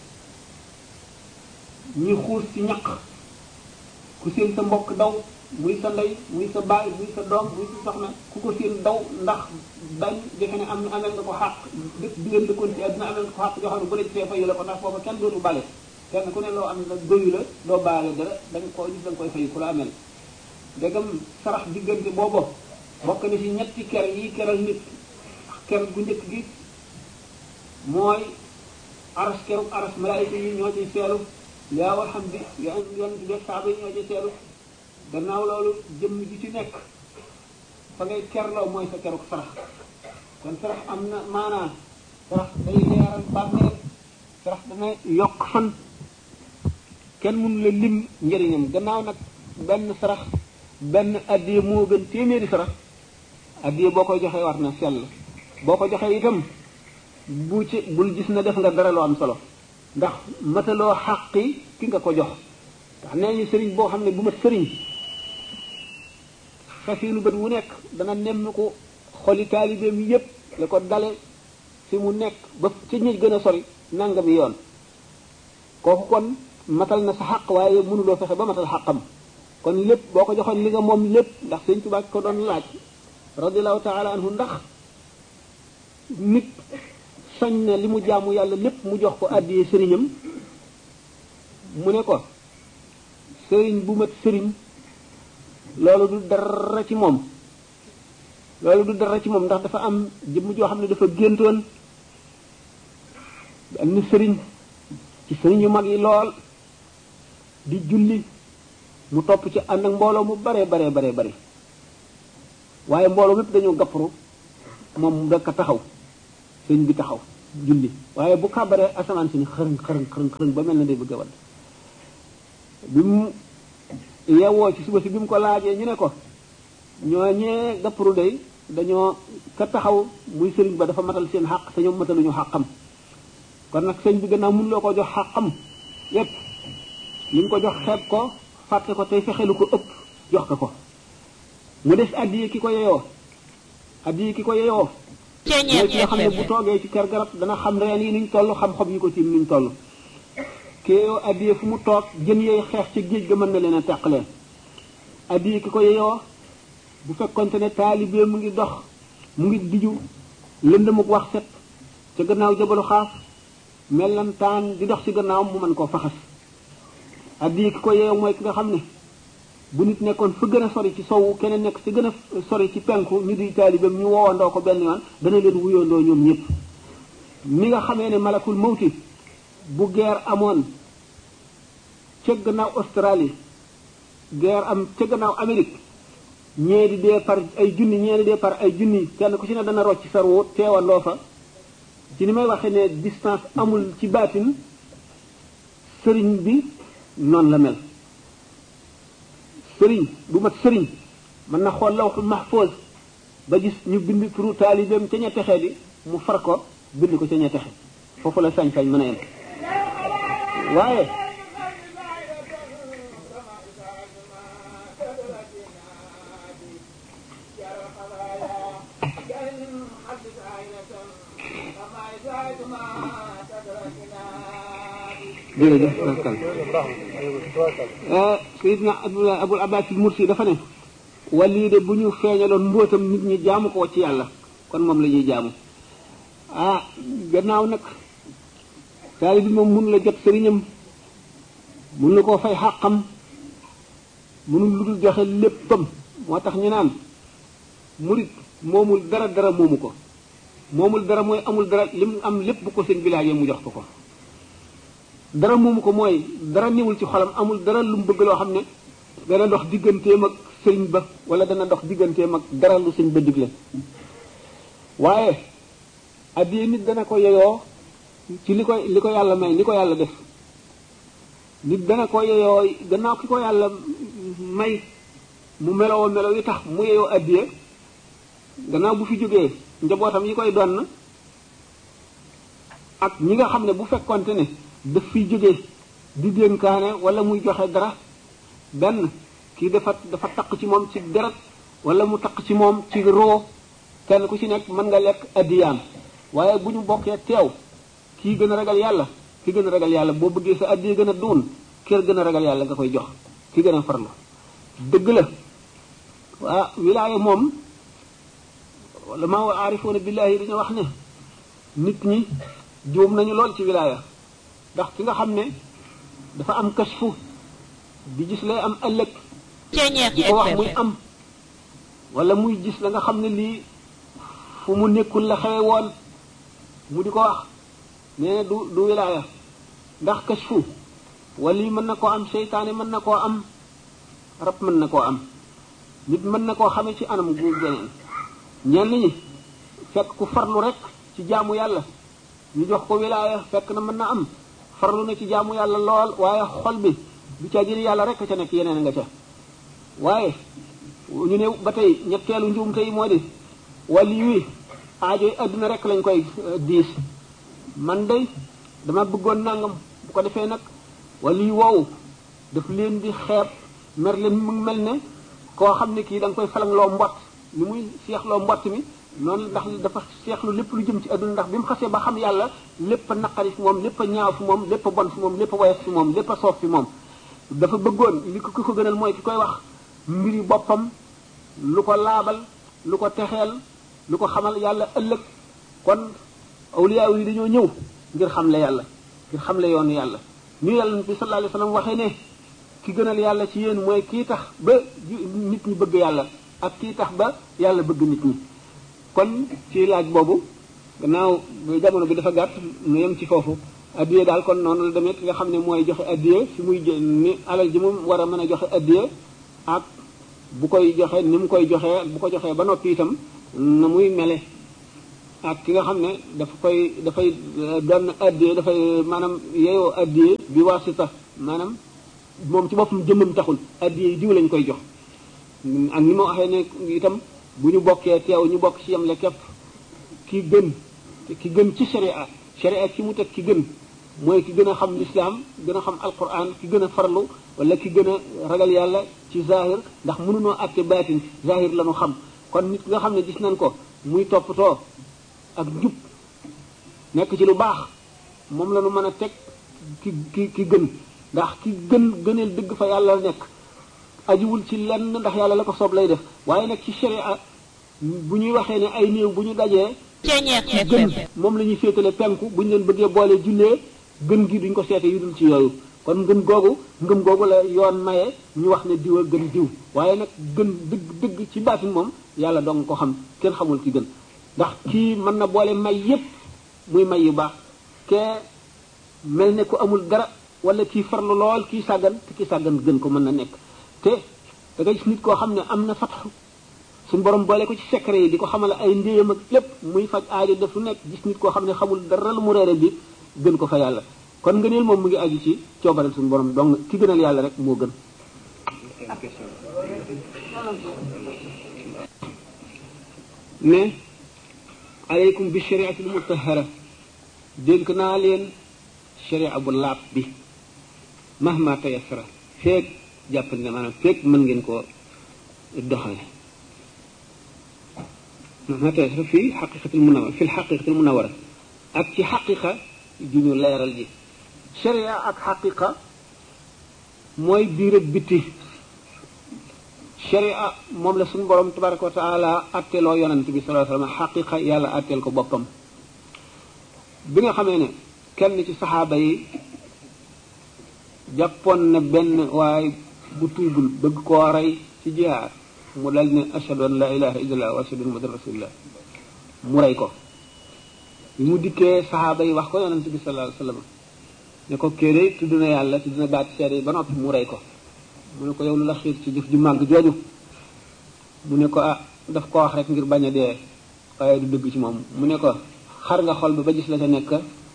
ñuy xuus ci ñaq ku seen sa mbokk daw muy sa ndey muy sa baay muy sa doom muy sa soxna ku ko seen daw ndax bañ defe ne amel nga ko xàq dëkk bi ngeen dëkkoon ci àdduna amel nga ko xàq yoo xam ne bu la fee fayu la ko ndax foofa kenn dootu bale kenn ku ne loo am na doyu la doo baale dara da nga koo gis da nga koy fayu ku la amel dégam sarax diggante boobu bokk na ci ñetti ker yi keral nit ker gu njëkk gi mooy aras keru aras malaayika yi ñoo ciy seelu yaa walhamdi yoon def saaba yi ñoo ciy seelu gannaaw loolu jëmm ji ci nekk fa ngay kerloo mooy sa keruk sarax kon sarax am na maanaa sarax day leeral bàmmeel sarax dana yokk fan kenn mënu la lim njëriñam gannaaw nag benn sarax benn addiya moo gën téeméeri sarax addiya boo koy joxee war na sell boo ko joxee itam bul gis na def nga dara loo am solo ndax mataloo xàqi ki nga ko jox ndax nee ñu sëriñ boo xam ne bu mat sëriñ xefinu bët wu nekk dana nemm ko xoli taalibeem yépp la ko dale fi mu nekk ba ci ñi gën a sori nangami yoon kooku kon matal na sa xàq waaye mënuloo fexe ba matal xàqam kon lépp boo ko joxoon li nga moom lépp ndax sëñ Tuubaa ko doon laaj radiallahu taala anhu ndax nit sañ na li mu jaamu yàlla lépp mu jox ko àddiyee sëriñam mu ne ko sëriñ bu mat sëriñ loolu du dara ci moom ndax dafa am jëmm joo xam ne dafa géntoon benn sëriñ ci sëriñ yu mag yi lool di julli mu topp ci ànd ak mbooloo mu bare waaye mbooloo mépp dañoo gàpparu moom rekk a taxaw sëriñ bi taxaw julli waaye bu kàbbaree asamaan si ni xërëng ba mel na day bëgg a wadd bi mu yeewoo ci suba si bi mu ko laajee ñu ne ko ñooñee gàpparu day dañoo ka taxaw muy sëriñ ba dafa matal seen xàq te ñoom mataluñu xàqam kon nag sëñ bi gannaaw mun loo ko jox xàqam yépp li nga ko jox xeeb ko fàtte ko tey fexelu ko ëpp jox ko mu des addiye ki ko yeyoo mooy ki nga xam ne bu toogee ci kër garab dana xam reen yi nuñ toll xam xob yi ko tiim nuñ toll ki yeyoo addiye fu mu toog jën yooyu xeex ci géej ga mën na leen a teq leen addiye ki ko yeyoo bu fekkonte ne taalibe mu ngi dox mu ngi diju lëndëmuk wax set ca gannaaw jabalu xaaf mellantaan di dox ci gannaaw mu mën koo faxas addiye ki ko yeyoo mooy ki nga xam ne bu nit nekkoon fa gën a sori ci sowu keneen nekk ci gën a sori ci penku ñu di taalibeem ñu woowandoo ko benn yoon dana leen wuyoondoo ñoom ñëpp mi nga xamee ne malakul mawti bu guerre amoon ca gannaaw Australie guerre am ca gannaaw Amérique ñee di dee par ay junni ñee di dee par ay junni kenn ku ci ne dana rocc sarwu teewandoo fa ci ni may waxee ne distance amul ci baatin sëriñ bi noonu la mel sëriñ bu mat sëriñ mën na xool lawhul mahfuz ba gis ñu bind turu taalibeem ca ña texe di mu far ko bind ko ca ña texe foofu la sañ-sañ mën a yem waaye jërëjëf Seydina Abul Abbas al-Mursi dafa ne wali de bu ñu feeñaloon mbóotam nit ñi jaamu ko ci yàlla kon moom la ñuy jaamu gannaaw nag taali bi moom mun la jot sëriñam mun na koo fay xàqam munul lu dul joxe léppam moo tax ñu naan murit moomul dara moomu ko moomul dara mooy amul dara lim am lépp bu ko seen village mu jox ko dara moomu ko mooy dara niwul ci xolam amul dara lu mu bëgg loo xam ne dana dox digganteem ak sëriñ ba wala dana dox digganteem ak dara lu sëriñ ba digle waaye addiye nit dana ko yeyoo ci li ko yàlla may li ko yàlla def nit dana ko yeyoo gannaaw ki ko yàlla may mu meloo melo yi tax mu yeyoo addiye gannaaw bu fi jógee njabootam yi koy donn ak ñi nga xam ne bu fekkonte ne daf fiy jógee di dénkaane wala muy joxe dara benn kii dafa taq ci moom ci deret wala mu taq ci moom ci roo kenn ku ci nekk mën nga lekk addiyaam waaye bu ñu bokkee teew kii gën a ragal yàlla ki gën a ragal yàlla boo bëggee sa addiya gën a duun kër gën a ragal yàlla nga koy jox ki gën a farlu dëgg la waa wilaaya moom wala maa wa aarifoona billaahi dañu wax ne nit ñi juum nañu lool ci wilaaya ndax ki nga xam ne dafa am kashfu di gis lay am ëllëg di ko wax muy am wala muy gis la nga xam ne lii fu mu nekkul la xewe woon mu di ko wax nee du wilaaya ndax kashfu wala yi mën na koo am seytaane mën na koo am rab mën na koo am nit mën na koo xamee ci anam gu geneen ñenn ñi fekk ku farlu rek ci jaamu yàlla ñu jox ko wilaaya fekk na mën na am farlu na ci jaamu yàlla lool waaye xol bi du ca jëri yàlla rek ca nekk yeneen nga ca waaye ñu ne ba tey ñetteelu njuumte yi moo di wali wi aajoy adduna rek lañ koy diis man day dama bëggoon nangam bu ko defee nag wali woowu daf leen di xeeb mer leen mu mel ne koo xam ne kii da nga koy falangloo mbott ni muy seexloo mbott mi noonu ndax dafa seexlu lépp lu jëm ci adduna ndax bi mu xasee ba xam yàlla lépp a naqari fi moom lépp a ñaaw fi moom lépp a bon fi moom lépp a woyof fi moom lépp a soof fi moom dafa bëggoon li ko ki ko gënal mooy ki koy wax mbiri boppam lu ko laabal lu ko texeel lu ko xamal yàlla ëllëg kon awliyaa yi dañoo ñëw ngir xamle yàlla ngir xamle yoonu yàlla ñu yàlla bi sallallahu alayhi wa sallam waxee ne ki gënal yàlla ci yéen mooy kii tax ba nit ñi bëgg yàlla ak kii tax ba yàlla bëgg nit ñi. kon ci laaj boobu gannaaw jamono bi dafa gàtt nu yem ci foofu addiye daal kon noonu la demee ki nga xam ne mooy joxe addiye fi muy ni alal ji moom war a mën a joxe addiye ak bu koy joxe ni mu koy joxee bu ko joxee ba noppi itam na muy mele ak ki nga xam ne dafay doon addiye dafay maanaam yeeyoo addiye bi wasita maanaam moom ci boppam jëmmam taxul addiye yi diw lañ koy jox ak ni ma waxee ne itam bu ñu bokkee teew ñu bokk ci yemle képp ki gën ci sharia ci mu teg ki gën mooy ki gën a xam lislaam gën a xam alquran ki gën a farlu wala ki gën a ragal yàlla ci zahir ndax mënunoo àtte baatin zahir la ñu xam kon nit ki nga xam ne gis nañ ko muy toppatoo ak njub nekk ci lu baax moom la ñu mën a teg ki gën ndax ki gëneel dëgg fa yàlla nekk ajuwul ci lenn ndax yàlla la ko soob lay def waaye nag ci sharia bu ñuy waxee ne ay néew bu ñu dajee gën moom la ñuy féetale penku bu ñu leen bëggee boole jullee gën gi duñ ko seete yu dul ci yooyu kon ngëm googu la yoon maye ñu wax ne diw a gën diw waaye nag gën dëgg ci baatin moom yàlla dong ko xam kenn xamul ki gën ndax kii mën na boole may yépp muy may yu baax kee mel ne ku amul dara wala kii farlu lool kii sàggan te kii sàggan gën ko mën na nekk te da ngay gis nit koo xam ne am na fatxu suñu borom boole ko ci secret yi di ko xamal ay ndéyam ak lépp muy faj aajo def lu nekk gis nit koo xam ne xamul dara lu mu reere bi gën ko fa yàlla kon ngëneel moom mu ngi aju ci coobareel suñu borom donc ki gënal yàlla rek moo gën. ne aleykum bi shariati l mutahara dénk naa leen sharia bu laab bi mahma tayassara feeg jàpp ne maanaam feeg mën ngeen koo doxale mahma tayassara fii xaqiqatil munawara fi xaqiqatil munawara ak ci xaqiqa ju ñu leeral ji sharia ak xaqiqa mooy biir ak bitti sharia moom la suñu borom tabaraka wa taala atteloo yonent bi sallallahu alayhi wa sallam xaqiqa yàlla atteel ko boppam bi nga xamee ne kenn ci saxaaba yi jàppoon na benn waaye bu tuubul bëgg koo rey ci jihaar mu dal ne ashhadu an la ilaha illallah wa ashhadu anna muhammadan rasulullah mu rey ko bi mu dikkee saxaaba yi wax ko yonent bi sallallahu alayhi wa sallam ne ko kéere tudd na yàlla tudd na baat seede yi ba noppi mu rey ko mu ne ko yow lu la xiir ci jëf ju màgg jooju mu ne ko daf ko wax rek ngir bañ a dee waaye du dëgg ci moom mu ne ko xar nga xol ba gis la ca nekk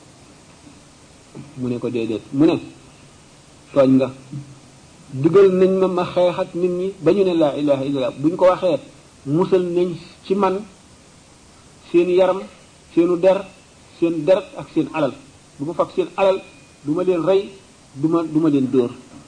mu ne ko déedéet mu ne tooñ nga digal nañ ma xeex ak nit ñi ba ñu ne laa ilaha illallah buñ ko waxee musal nañ ci man seen yaram seenu der seen deret ak seen alal du ma fab seen alal du ma leen rey du ma leen dóor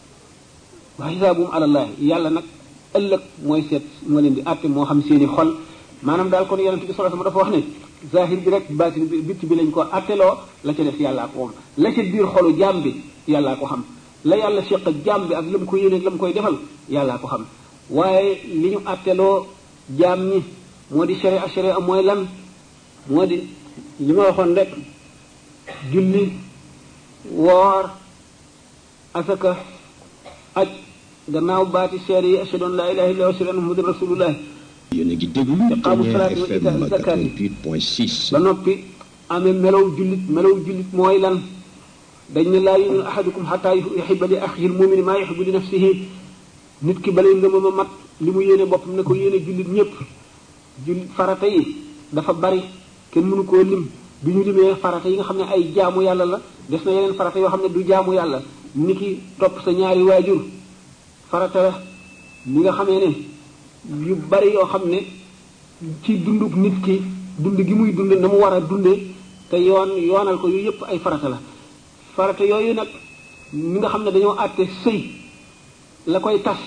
wa hisaabum alallahi yàlla nag ëllëg mooy seet moo leen di àtte moo xam seeni xol maanaam daal kon yonent bi sallallahu alayhi wasallam dafa wax ne zahir bi rek baatin bi bitti bi lañ ko àtteloo la ca def yàllaa ko moom la ca biir xolu jaam bi yàllaa ko xam la yàlla séq ak jaam bi ak la mu ko yéene ak la mu koy defal yàllaa ko xam waaye li ñu àtteloo jaam ñi moo di sharia mooy lan moo di li ma waxoon rek julli woor asaka aj gannaaw baati seere yi ashhadu an laa ilaaha illallaah wa ashhadu anna muhammadan rasulullah yéen a ngi déglu Ténière FM 88.6 ba noppi amee melow jullit mooy lan dañ ne laa yu'minu ahadukum hattaa yuhibba li axiihi l-mu'mini maa yuhibbu li nafsihi nit ki balay ngëmam a mat li mu yéene boppam ne ko yéene jullit ñëpp jullit farata yi dafa bari kenn mënu koo lim bi ñu limee farata yi nga xam ne ay jaamu yàlla la des na yeneen farata yoo xam ne du jaamu yàlla ni ki topp sa ñaari waajur farata la li nga xamee ne yu bari yoo xam ne ci dunduk nit ki dund gi muy dund na mu war a dundee te yoonal ko yu yëpp ay farata la farata yooyu nag ñi nga xam ne dañoo àtte sëy la koy tas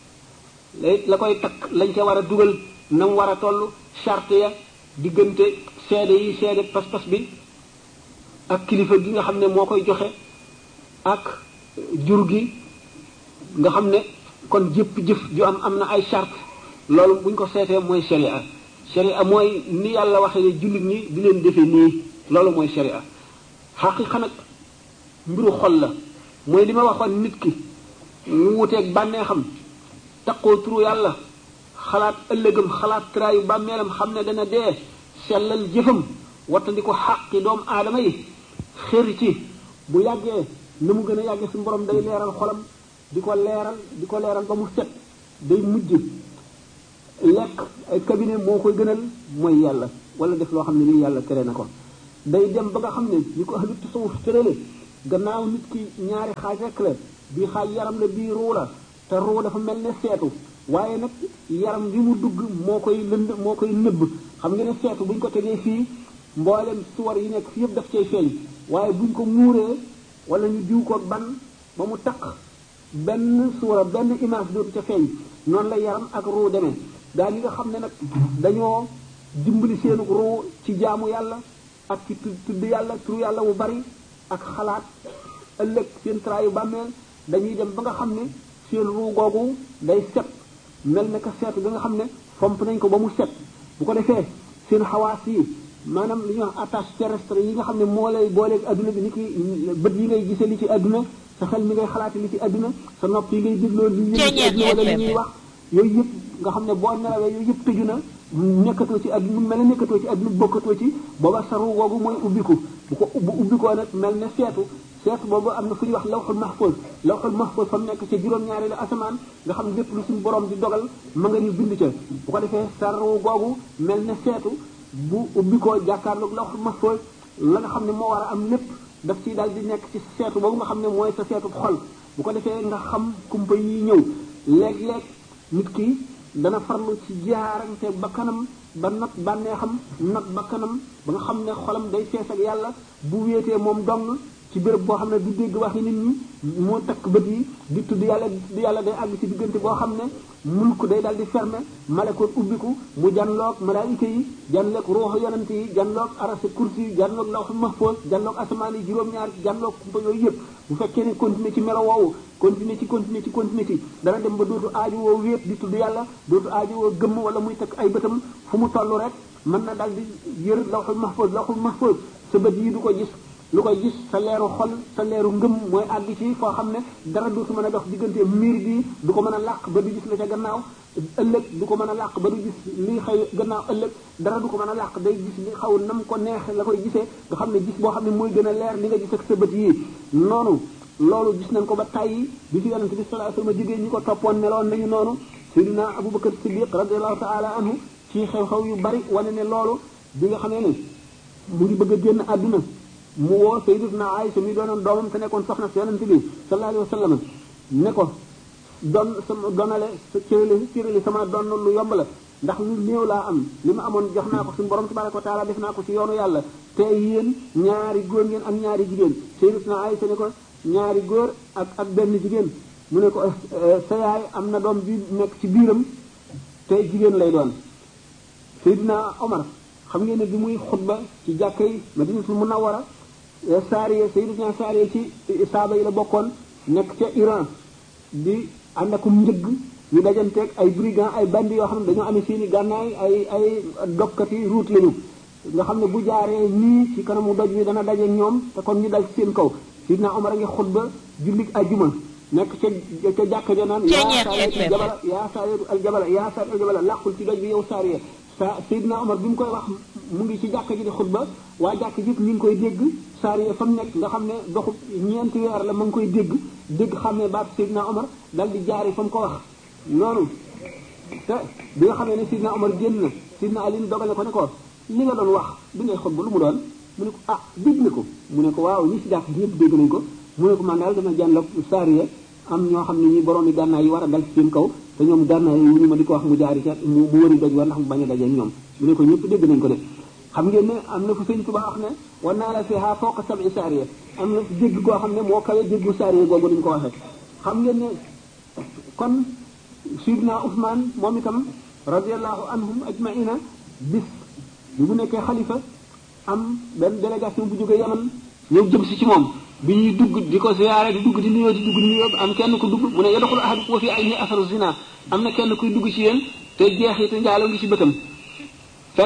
la koy takk lañ ca war a dugal na mu war a toll charte ya diggante seede yi seede pas-pas bi ak kilifa gi nga xam ne moo koy joxe ak jur gi nga xam ne kon jëpp jëf ju am na ay charte loolu buñ ko seetee mooy sharia mooy ni yàlla waxee ne jullit ñi di leen defee nii loolu mooy sharia xaqiqa nag mbiru xol la mooy li ma waxoon nit ki mu wuteeg bànneexam taqoo turu yàlla xalaat ëllëgam xalaat traayu bàmmeelam xam ne dana dee sellal jëfam wattandi ko xàqi doomu aadama yi xër ci bu yàggee na mu gën a yàggee suñu borom day leeral xolam di ko leeral ba mu set day mujj lekk ay cabinet moo koy gënal mooy yàlla wala def loo xam ne nii yàlla tere na ko day dem ba nga xam ne ni ko ahlu tasawuf tërale gannaaw nit ki ñaari xaaj rek la bii xaaj yaram la bii ruu la te ruu dafa mel ne seetu waaye nag yaram bi mu dugg moo koy nëbb xam nga ne seetu buñ ko tegee fii mboolem suwar yi nekk fi yëpp daf cay feeñ waaye buñ ko muuree wala ñu diw ko ban ba mu taq benn suura benn image dootu ca feeñ noonu la yaram ak ruu demee gaa ñi nga xam ne nag dañoo dimbali seenu ruu ci jaamu yàlla ak ci tudd yàlla turu yàlla wu bari ak xalaat ëllëg seen traayu bàmmeel dañuy dem ba nga xam ne seen ruu googu day set mel ne ka seetu bi nga xam ne fomp nañ ko ba mu set bu ko defee seen xawaas yi maanaam li ñuy wax attache terrestre yi nga xam ne moo lay booleeg adduna bi ni ki bët yi ngay gisee li ci adduna sa xel mi ngay xalaati li ci adduna sa nopp yi ngay dégloo li ñuy adduna wala li ñuy wax yooyu yëpp nga xam ne boo nelawee yooyu yëpp tëju na nekkatoo ci adduna mel ne nekkatoo ci adduna bokkatoo ci booba saru googu mooy ubbiku bu ubbikoo nag mel ne seetu boobu am na fu ñuy wax lawxul mahfuz fa mu nekk ca juróom-ñaari la asamaan nga xam ne lépp lu suñu borom di dogal ma nga ñu bind ca bu ko defee saru googu mel ne seetu bu ubbikoo jàkkaarloog lawxul mahfuz la nga xam ne moo war a am lépp daf ciy daal di nekk ci seetu boobu nga xam ne mooy sa seetu xol bu ko defee nga xam kumpa yi ñëw léeg-léeg nit ki dana farlu ci jaarante ba kanam ba not bànneexam not ba kanam ba nga xam ne xolam day fees ak yàlla bu wéetee moom dong ci béréb boo xam ne du dégg waxi nit ñi moo takk bët yi di tudd yàlla day àgg ci diggante boo xam ne mulk day daal di fermé malakoot ubbiku mu janloog malaayika yi janloog ruuxu yonante yi janloog arase kursi yi janloog lawxul mahfuz janloog asamaan yi juróom-ñaar janloog kumpa yooyu yëpp bu fekkee ne continuer ci melo woowu continuer ci dana dem ba dootu aaju woo wéet di tudd yàlla dootu aaju woo gëmm wala muy takk ay bëtam fu mu toll rek mën na daal di yër lawxul mahfuz sa bët yi du ko gis lu koy gis sa leeru xol sa leeru ngëm mooy àgg ci foo xam ne dara dootu mën a dox diggante miir bi du ko mën a làq ba du gis la ca gannaaw ëllëg du ko mën a làq ba du gis li xëy gannaaw ëllëg dara du ko mën a làq day gis li xaw nam ko neex la koy gisee nga xam ne gis boo xam ne mooy gën a leer li nga gis ak sa bët yi noonu loolu gis nañ ko ba tàyyi bi fi yonente bi sallallahu alayhi wasallam jigéen ñi ko toppoon meloon nañu noonu Seydina Abubakar Siddiq radiyallahu ta'ala anhu ci xew-xew yu bari wane ne loolu bi nga xamee ne mu ngi bëgg a génn àdduna mu woo Sayyidatuna Aïcha mi doonoon doomam te nekkoon soxna si yonente bi sallallahu alayhi wasallam ne ko donale sa cërali sama doon lu yomb la ndax lu néew laa am li ma amoon jox naa ko suñu borom tabaraka wa taala def naa ko ci yoonu yàlla te yéen ñaari góor ngeen ak ñaari jigéen Sayyidatuna Aïcha ne ko ñaari góor ak benn jigéen mu ne ko sa yaay am na doom bi nekk ci biiram te jigéen lay doon Seydina Omar xam ngeen ne bi muy xutba ci jàkka yi Madinatul Munawwara Saariya Sayyidatuna Saariya ci saaba yi la bokkoon nekk ca Iran di ànd akum njëgg ñu dajanteeg ay brigand ay bandi yoo xam ne dañoo amee seeni gànnaay ay dokkati route lañu nga xam ne bu jaaree nii ci kanamu doj wi dana dajeeg ñoom te kon ñu dal ci seen kaw Seydina Omar a ngi xutba jullit ajjuma nekk ca jàkka ja naan yaa saariya al jabala làqul ci doj bi yow Saariya Seydina Omar bi mu koy wax mu ngi ci jàkka ji di xutba waa jàkka ji ñu ngi koy dégg Saariya fa mu nekk nga xam ne doxu ñeenti weer la ma ngi koy dégg xam ne baat Seydina Omar dal di jaari fa mu ko wax noonu te bi nga xamee ne Seydina Omar génn na Seydina Ali dogale ko ne ko li nga doon wax bi ngay xutba lu mu doon mu ne ko dégg na ko mu ne ko waaw ñi si jàkka ji ñëpp dégg nañ ko mu ne ko man daal dama jànloog Saariya am ñoo xam ne ñi borom yi gànnaay yi war a dal ci seen kaw te ñoom gànnaay yi ñu ma di ko wax mu jaari ca mu wëri doj war ndax mu bañ a dajeeg ñoom mu ne ko ñëpp dégg nañ ko de xam ngeen ne am na fu Sëñ Tuubaa wax ne war naa la fiha fawqa sab'i Saariya am na jégg koo xam ne moo kawe jéggu Saariya googu dañu ko waxee xam ngeen ne kon Sidna Ousmane moom itam radiyallahu anhum ajmaina bis bi mu nekkee xalifa am benn délégation bu jógee Yaman ñëw jëm si ci moom bi ñuy dugg di ko ziyaare di dugg di nuyoo am kenn ku dugg mu ne yadxulu ahadukum wa fi aynihi asaru zina am na kenn kuy dugg ci yéen te jeexitu njaaloo ngi ci bëtam fekk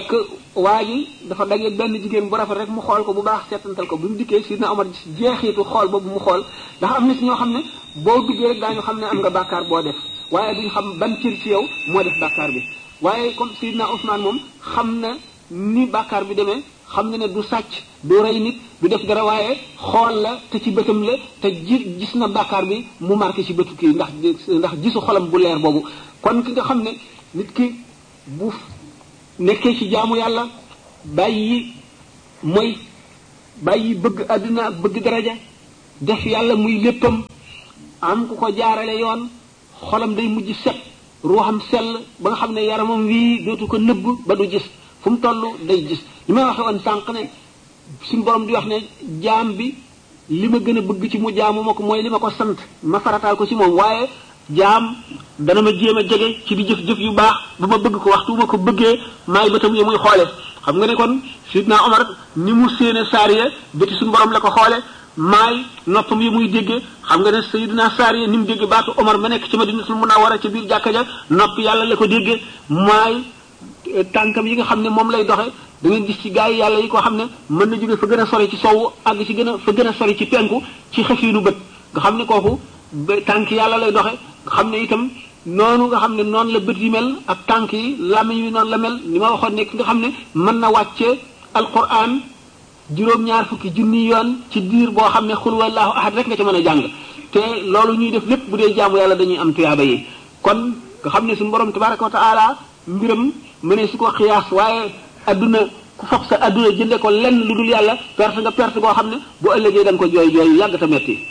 waa ji dafa daje benn jigéen bu rafet rek mu xool ko bu baax seetantal ko bi mu dikkee Sidna Omar jeexitu xool boobu mu xool ndax am na si ñoo xam ne boo duggee rek daañu xam ne am nga bàkkaar boo def waaye duñ xam ban cër ci yow moo def bàkkaar bi waaye comme Sidna Ousmane moom xam na ni bàkkaar bi demee xam na ne du sàcc du rey nit du def dara waaye xool la te ci bëtam la te gis na bàkkaar bi mu marqué ci bëtu kii ndax gisu xolam bu leer boobu kon ki nga xam ne nit ki bu nekkee ci jaamu yàlla bàyyi mooy bàyyi bëgg àdduna bëgg daraja def yàlla muy léppam am ku ko jaarale yoon xolam day mujj set ruuxam sell ba nga xam ne yaramam wii dootu ko nëbb ba du gis fu mu toll day gis li may waxe woon sànq ne suñu borom di wax ne jaam bi li ma gën a bëgg ci mu jaamu ma ko mooy li ma ko sant ma farataal ko ci moom waaye jaam dana ma jéem a jege ci di jëf-jëf yu baax ba ma bëgg ko waxtu ma ko bëggee maay bëtam yi muy xoole xam nga ne kon Sidna Omar ni mu séene Saariya bëti suñu borom la ko xoole maay noppam yi muy déggee xam nga ne Sayyidina Saariya ni mu déggee baatu Omar ma nekk ci Madinatul Munawwara ca biir jàkka ja nopp yàlla la ko déggee maay tànkam yi nga xam ne moom lay doxe da ngeen gis ci gaa yi yàlla yi ko xam ne mën na jóge fa gën a sori ci sowu àgg ci fa gën a sori ci penku ci xefiinu bët nga xam ne kooku tànk yàlla lay doxe nga xam ne itam noonu nga xam ne noonu la bët yi mel ak tànk yi làmmiñ wi noonu la mel li ma waxoon nekk nga xam ne mën na wàcce alquran juróom-ñaar fukki junni yoon ci diir boo xam ne xul wallahu ahad rek nga ca mën a jàng te loolu ñuy def lépp bu dee jaamu yàlla dañuy am tuyaaba yi kon nga xam ne suñu borom tabaraka wa taala mbiram mënee su ko xiyaas waaye adduna ku foog sa adduna jënde ko lenn lu dul yàlla perte nga perte koo xam ne bu ëllëgee da nga ko jooy jooy yàgg ta metti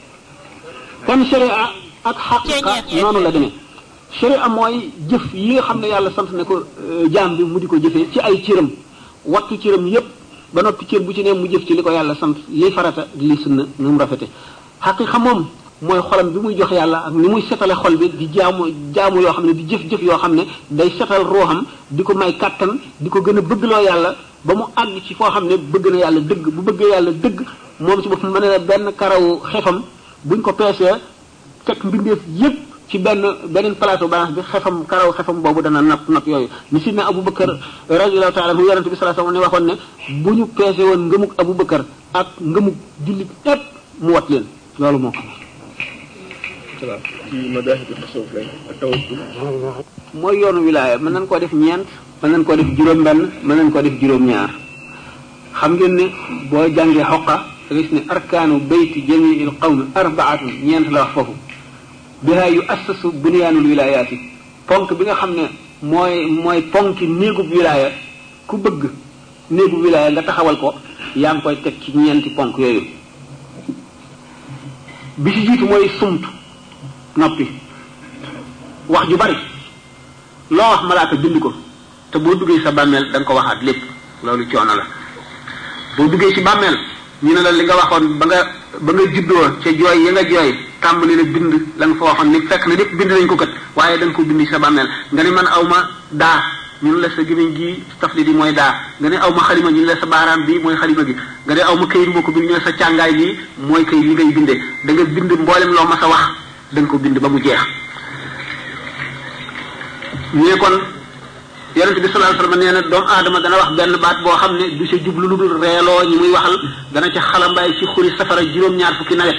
kon sharia ak xaqiqa noonu la demee sharia mooy jëf yi nga xam ne yàlla sant ne ko jaam bi mu di ko jëfee ci ay cëram wattu cëram yépp ba noppi cër bu ci ne mu jëf ci li ko yàlla sant liy farata li sunna nu mu rafete xaqiqa moom mooy xolam bi muy jox yàlla ak ni muy setale xol bi di jaamu yoo xam ne di jëf-jëf yoo xam ne day setal ruuxam di ko may kàttan di ko gën a bëggloo yàlla ba mu àgg ci foo xam ne bëgg na yàlla dëgg bu bëggee yàlla dëgg moom ci boppam mën na benn karawu xefam buñ ko peesee teg mbindeef yépp ci beneen plateau balance bi xefam karaw xefam boobu dana napp yooyu ni sidna Abubakar radiyallahu taala mu yonente bi sallallahu alayhi wasallam ne waxoon ne bu ñu peese woon ngëmug Abubakar ak ngëmug jullit yépp mu wat leen loolu moo ko ci madaahibu tasawuf lañ ak tawakkul mooy yoonu wilaaya mën nañ koo def ñeent mën nañ koo def juróom-benn mën nañ koo def juróom-ñaar xam ngeen ne boo jàngee xoqa da gis ne arkaanu bayti jamiil qawmi arbaatun ñeent la wax foofu bihaa yu assasu bunyaanul wilaayaati ponk bi nga xam ne mooy ponki néegub wilaaya ku bëgg néegub wilaaya nga taxawal ko yaa ngi koy teg ci ñeenti ponk yooyu bi ci jiitu mooy sumtu noppi wax ju bari loo wax malaaka bind ko te boo duggee sa bàmmeel da nga ko waxaat lépp loolu coono la boo duggee ci bàmmeel ñu ne la li nga waxoon ba nga juddoo ca jooy ya nga jooy tàmbali la bind la nga fa waxoon ni fekk na lépp bind nañ ko kat waaye da nga ko bind ci sa bàmmeel nga ne man aw ma daa ñun la sa gémmiñ gi tafli di mooy daa nga ne aw ma xalima ñu la sa baaraam bi mooy xalima gi nga ne aw ma këyit moo ko bind ñu sa càngaay bi mooy këyit li ngay bindee da nga bind mboolem loo ma sa wax da nga ko bind ba mu jeex ñu ne kon yonente bi sallallahu alayhi wasallam nee na doomu aadama dana wax benn baat boo xam ne du ca jublu lu dul reeloo ñi muy waxal dana ca xalambaay ci xuri safara juróom-ñaar fukki nawet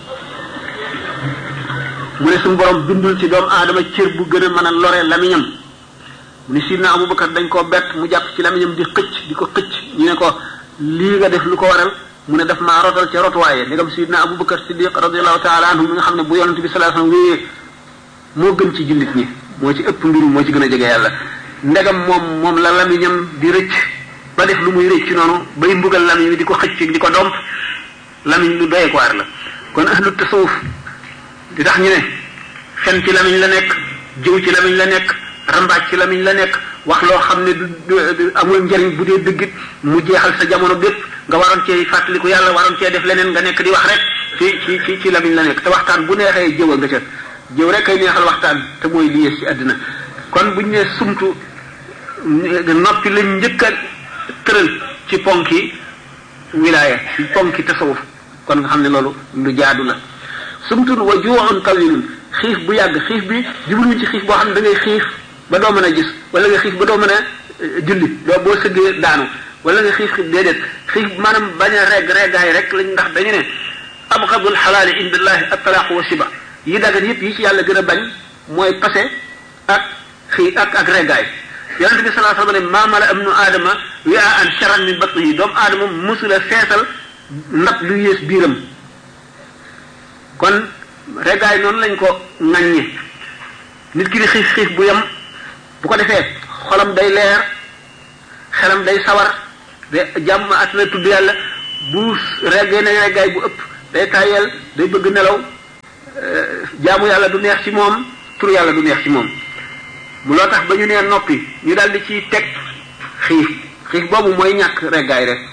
mu ne suñu borom bindul ci doomu aadama cër bu gën a mën a lore lamiñam mu ne sidna Abubakar dañ koo bett mu jàpp ci lamiñam di ko xëcc ñu ne ko lii nga def lu ko waral mu ne daf maa rotal ca rotuwaaye ndegam sidna Abubakar Siddiq radiyallahu taala anhu mi nga xam ne bu yonente bi sallallahu alayhi wasallam wéyee moo gën ci jullit ñi moo ci ëpp mbiru moo ci gën a jege yàlla ndegam moom la lamiñam di rëcc ba def lu muy rëcc noonu bay mbugal lamiñ wi di ko xëcc di ko domp lamiñ lu doye ko waar la kon ahlu tasawuf di tax ñu ne fen ci lamiñ la nekk jëw ci lamiñ la nekk rambaaj ci lamiñ la nekk wax loo xam ne du amul njariñ bu dee dëggit mu jeexal sa jamono bépp nga waroon cee fàttaliku yàlla waroon cee def leneen nga nekk di wax rek ci lamiñ la nekk te waxtaan bu neexee jëw a nga ca jëw rek kay neexal waxtaan te mooy li yées ci àddina kon buñ ne sumtu noppi lañ njëkk a tëral ci ponki wilaaya ci ponki tasawuf kon nga xam ne loolu lu jaadu la sumtun wa ju'un tawilun xiif bu yàgg xiif bi jubluñ ci xiif boo xam ne da ngay xiif ba doo mën a gis wala nga xiif ba doo mën a julli doo boo sëggee daanu wala nga xiif déedéet xiif maanaam bañ a reggaay rek lañ ndax dañu ne abghadul xalaali indallahi at-talaaqu wa siba yi dagan yëpp yi ci yàlla gën a bañ mooy passé ak ak reggaay yonente bi sallallahu alayhi wa sallam ne maa mala ibnu aadama wi'aan sharran min batnihi doomu aadama musula feesal ndab lu yées biiram kon reggaay noonu lañ ko ŋaññe nit ki di xiif bu yem bu ko defee xolam day leer xelam day sawar de jàmm at na tudd yàlla bu reggee na reggaay bu ëpp day tàyyeel day bëgg nelaw jaamu yàlla du neex ci moom tur yàlla du neex ci moom mu loo tax ba ñu nee noppi ñu daal di ciy teg xiif boobu mooy ñàkk reggaay rek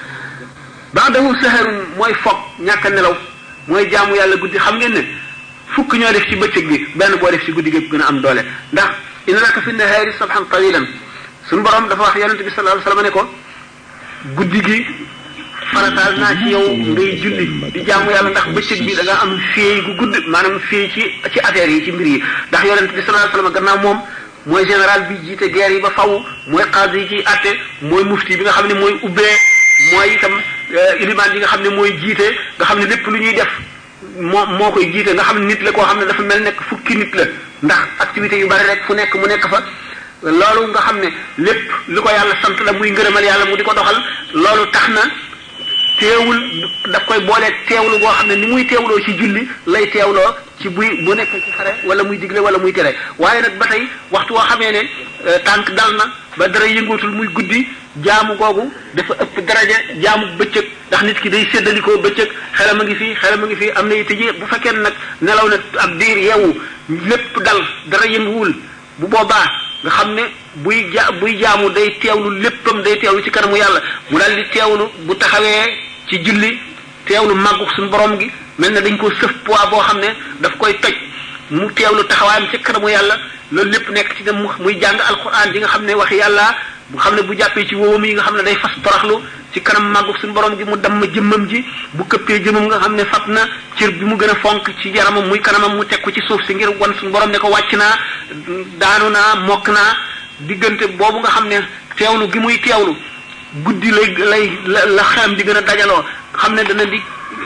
ba'dahu saharun mooy foog ñàkk nelaw mooy jaamu yàlla guddi xam ngeen ne fukk ñoo def ci bëccëg bi benn boo def ci guddi gi gën a am doole ndax inna laka fi nahaari sabhan tawilan suñu borom dafa wax yonente bi sallallahu alayhi wasallam ne ko guddi gi farataal naa ci yow ngay julli di jaamu yàlla ndax bëccëg bi da nga am fii gu gudd maanaam fii ci affaire yi ci mbir yi ndax yonente bi sallallahu alayhi wasallam gannaaw moom mooy général bi jiite guerre yi ba faw mooy qaadi yi ciy atte mooy mufti bi nga xam ne mooy ubbee mooy itam ilimaan yi nga xam ne mooy jiite nga xam ne lépp lu ñuy def moo koy jiite nga xam ne nit la koo xam ne dafa mel nekk fukki nit la ndax activités yu bari rek fu nekk mu nekk fa loolu nga xam ne lépp lu ko yàlla sant la muy ngërëmal yàlla mu di ko doxal loolu tax na teewul daf koy booleeg teewlu boo xam ne ni muy teewloo ci julli lay teewloo ci bu nekk ci xare wala muy digle wala muy tere waaye nag ba tey waxtu woo xamee ne tànk dal na ba dara yëngootul muy guddi jaamu googu dafa ëpp daraja jaamu bëccëg ndax nit ki day séddalikoo bëccëg xelam a ngi fii am na yitte ji bu fekkee nag nelaw na ab diir yeewu lépp dal dara yënguwul bu boobaa nga xam ne buy jaamu day teewlu léppam day teewlu ci kanamu yàlla mu daal di teewlu bu taxawee ci julli teewlu màggu suñu borom gi mel na dañ ko sëf poids boo xam ne daf koy toj mu teewlu taxawaayam ci kanamu yàlla loolu lépp nekk ci dem muy jàng alquran di nga xam ne waxi yàlla bu xam ne bu jàppee ci wóom yi nga xam ne day fas toroxlu ci kanam màggu suñu borom gi mu damm jëmmam ji bu këppee jëmmam nga xam ne fab na cër bi mu gën a fonk ci yaramam muy kanamam mu teg ko ci suuf si ngir wan suñu borom ne ko wàcc naa daanu naa mokk naa diggante boobu nga xam ne teewlu gi muy teewlu guddi la xelam di gën a dajaloo xam ne dana di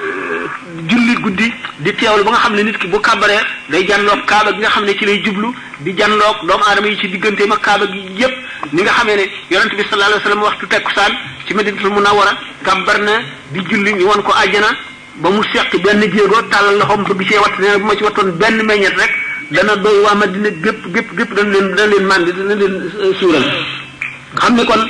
julli guddi di teewlu ba nga xam ne nit ki bu kàbbaree day janloog kaaba gi nga xam ne ci lay jublu di janloog doomu aadama yi ci digganteem ak kaaba gi yépp ni nga xamee ne yonent bi sallallahu alayhi wasallam waxtu tekkusaan ci Madinatul Munawwara kàbbar na di julli ñu won ko àjjana ba mu seq benn jéego tàllal loxoom bëgg cee watt ne bu ma ci wattoon benn meññet rek dana doy waa Madina gépp dana leen màndi dana leen suural xam ne kon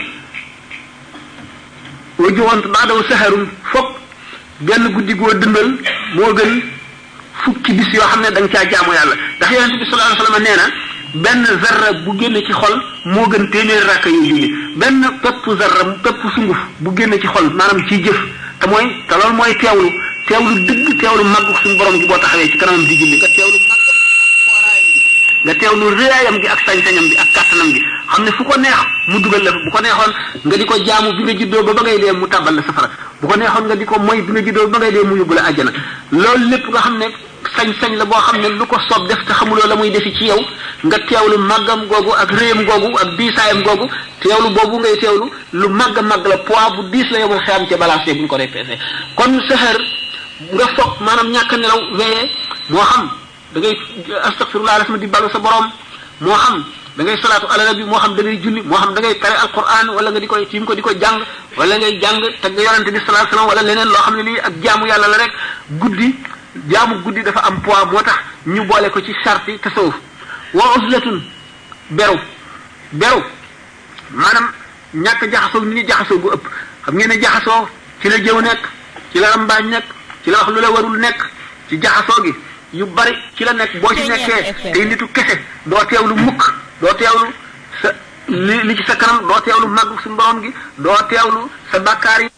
wajuwant baadaw saharun foog benn guddi goo dëndal moo gën fukki bis yoo xam ne da nga caa jaamu yàlla ndax yonent bi sallallahu alayhi wasallam nee na benn zarra bu génne ci xol moo gën téeméeri rakka yu julli benn pepp sunguf bu génne ci xol maanaam ciy jëf te loolu mooy teewlu dëgg teewlu màggu suñu borom gi boo taxawee ci kanamam di julli nga teewlu màgg fooraayam gi nga teewlu réyaayam gi ak sañ-sañam bi ak kàttanam gi xam ne fu ko neex mu dugal la bu ko neexoon nga di ko jaamu bi nga juddoo ba ngay dee mu tàbbal la safara bu ko neexoon nga di ko mooy bi nga juddoo ba ngay dee mu yóbbu la àjjana loolu lépp nga xam ne sañ-sañ la boo xam ne lu ko soob def te xamuloo la muy defi ci yow nga teewlu màggam googu ak réyam googu ak diisaayam googu teewlu boobu ngay teewlu lu màgg la poids bu diis la yomal xeyam ca balance bu ñu ko repesé kon saxar nga foog maanaam ñàkk nelaw weye moo xam da ngay astaghfirullah lasma di balu sa borom moo xam da ngay salaatu ala nabi moo xam da ngay julli moo xam da ngay tare alquran wala nga di koy tiim ko di ko jàng wala ngay jàng tagg yonente bi sallallahu alayhi wasallam wala leneen loo xam ne lii ak jaamu yàlla la rek jaamu guddi dafa am poids moo tax ñu boole ko ci sarti tasawuf wa uzlatun beru maanaam ñàkk jaxasoo ni ñu jaxasoo gu ëpp xam ngeen ne jaxasoo ci la jëw nekk ci la rambaaj nekk ci la wax lu la warul nekk ci jaxasoo gi yu bari ci la nekk boo ci nekkee tey nitu kese doo teewlu mukk doo teewlu sa li ci sa kanam doo teewlu màgg suñu borom gi doo teewlu sa bàkkaar yi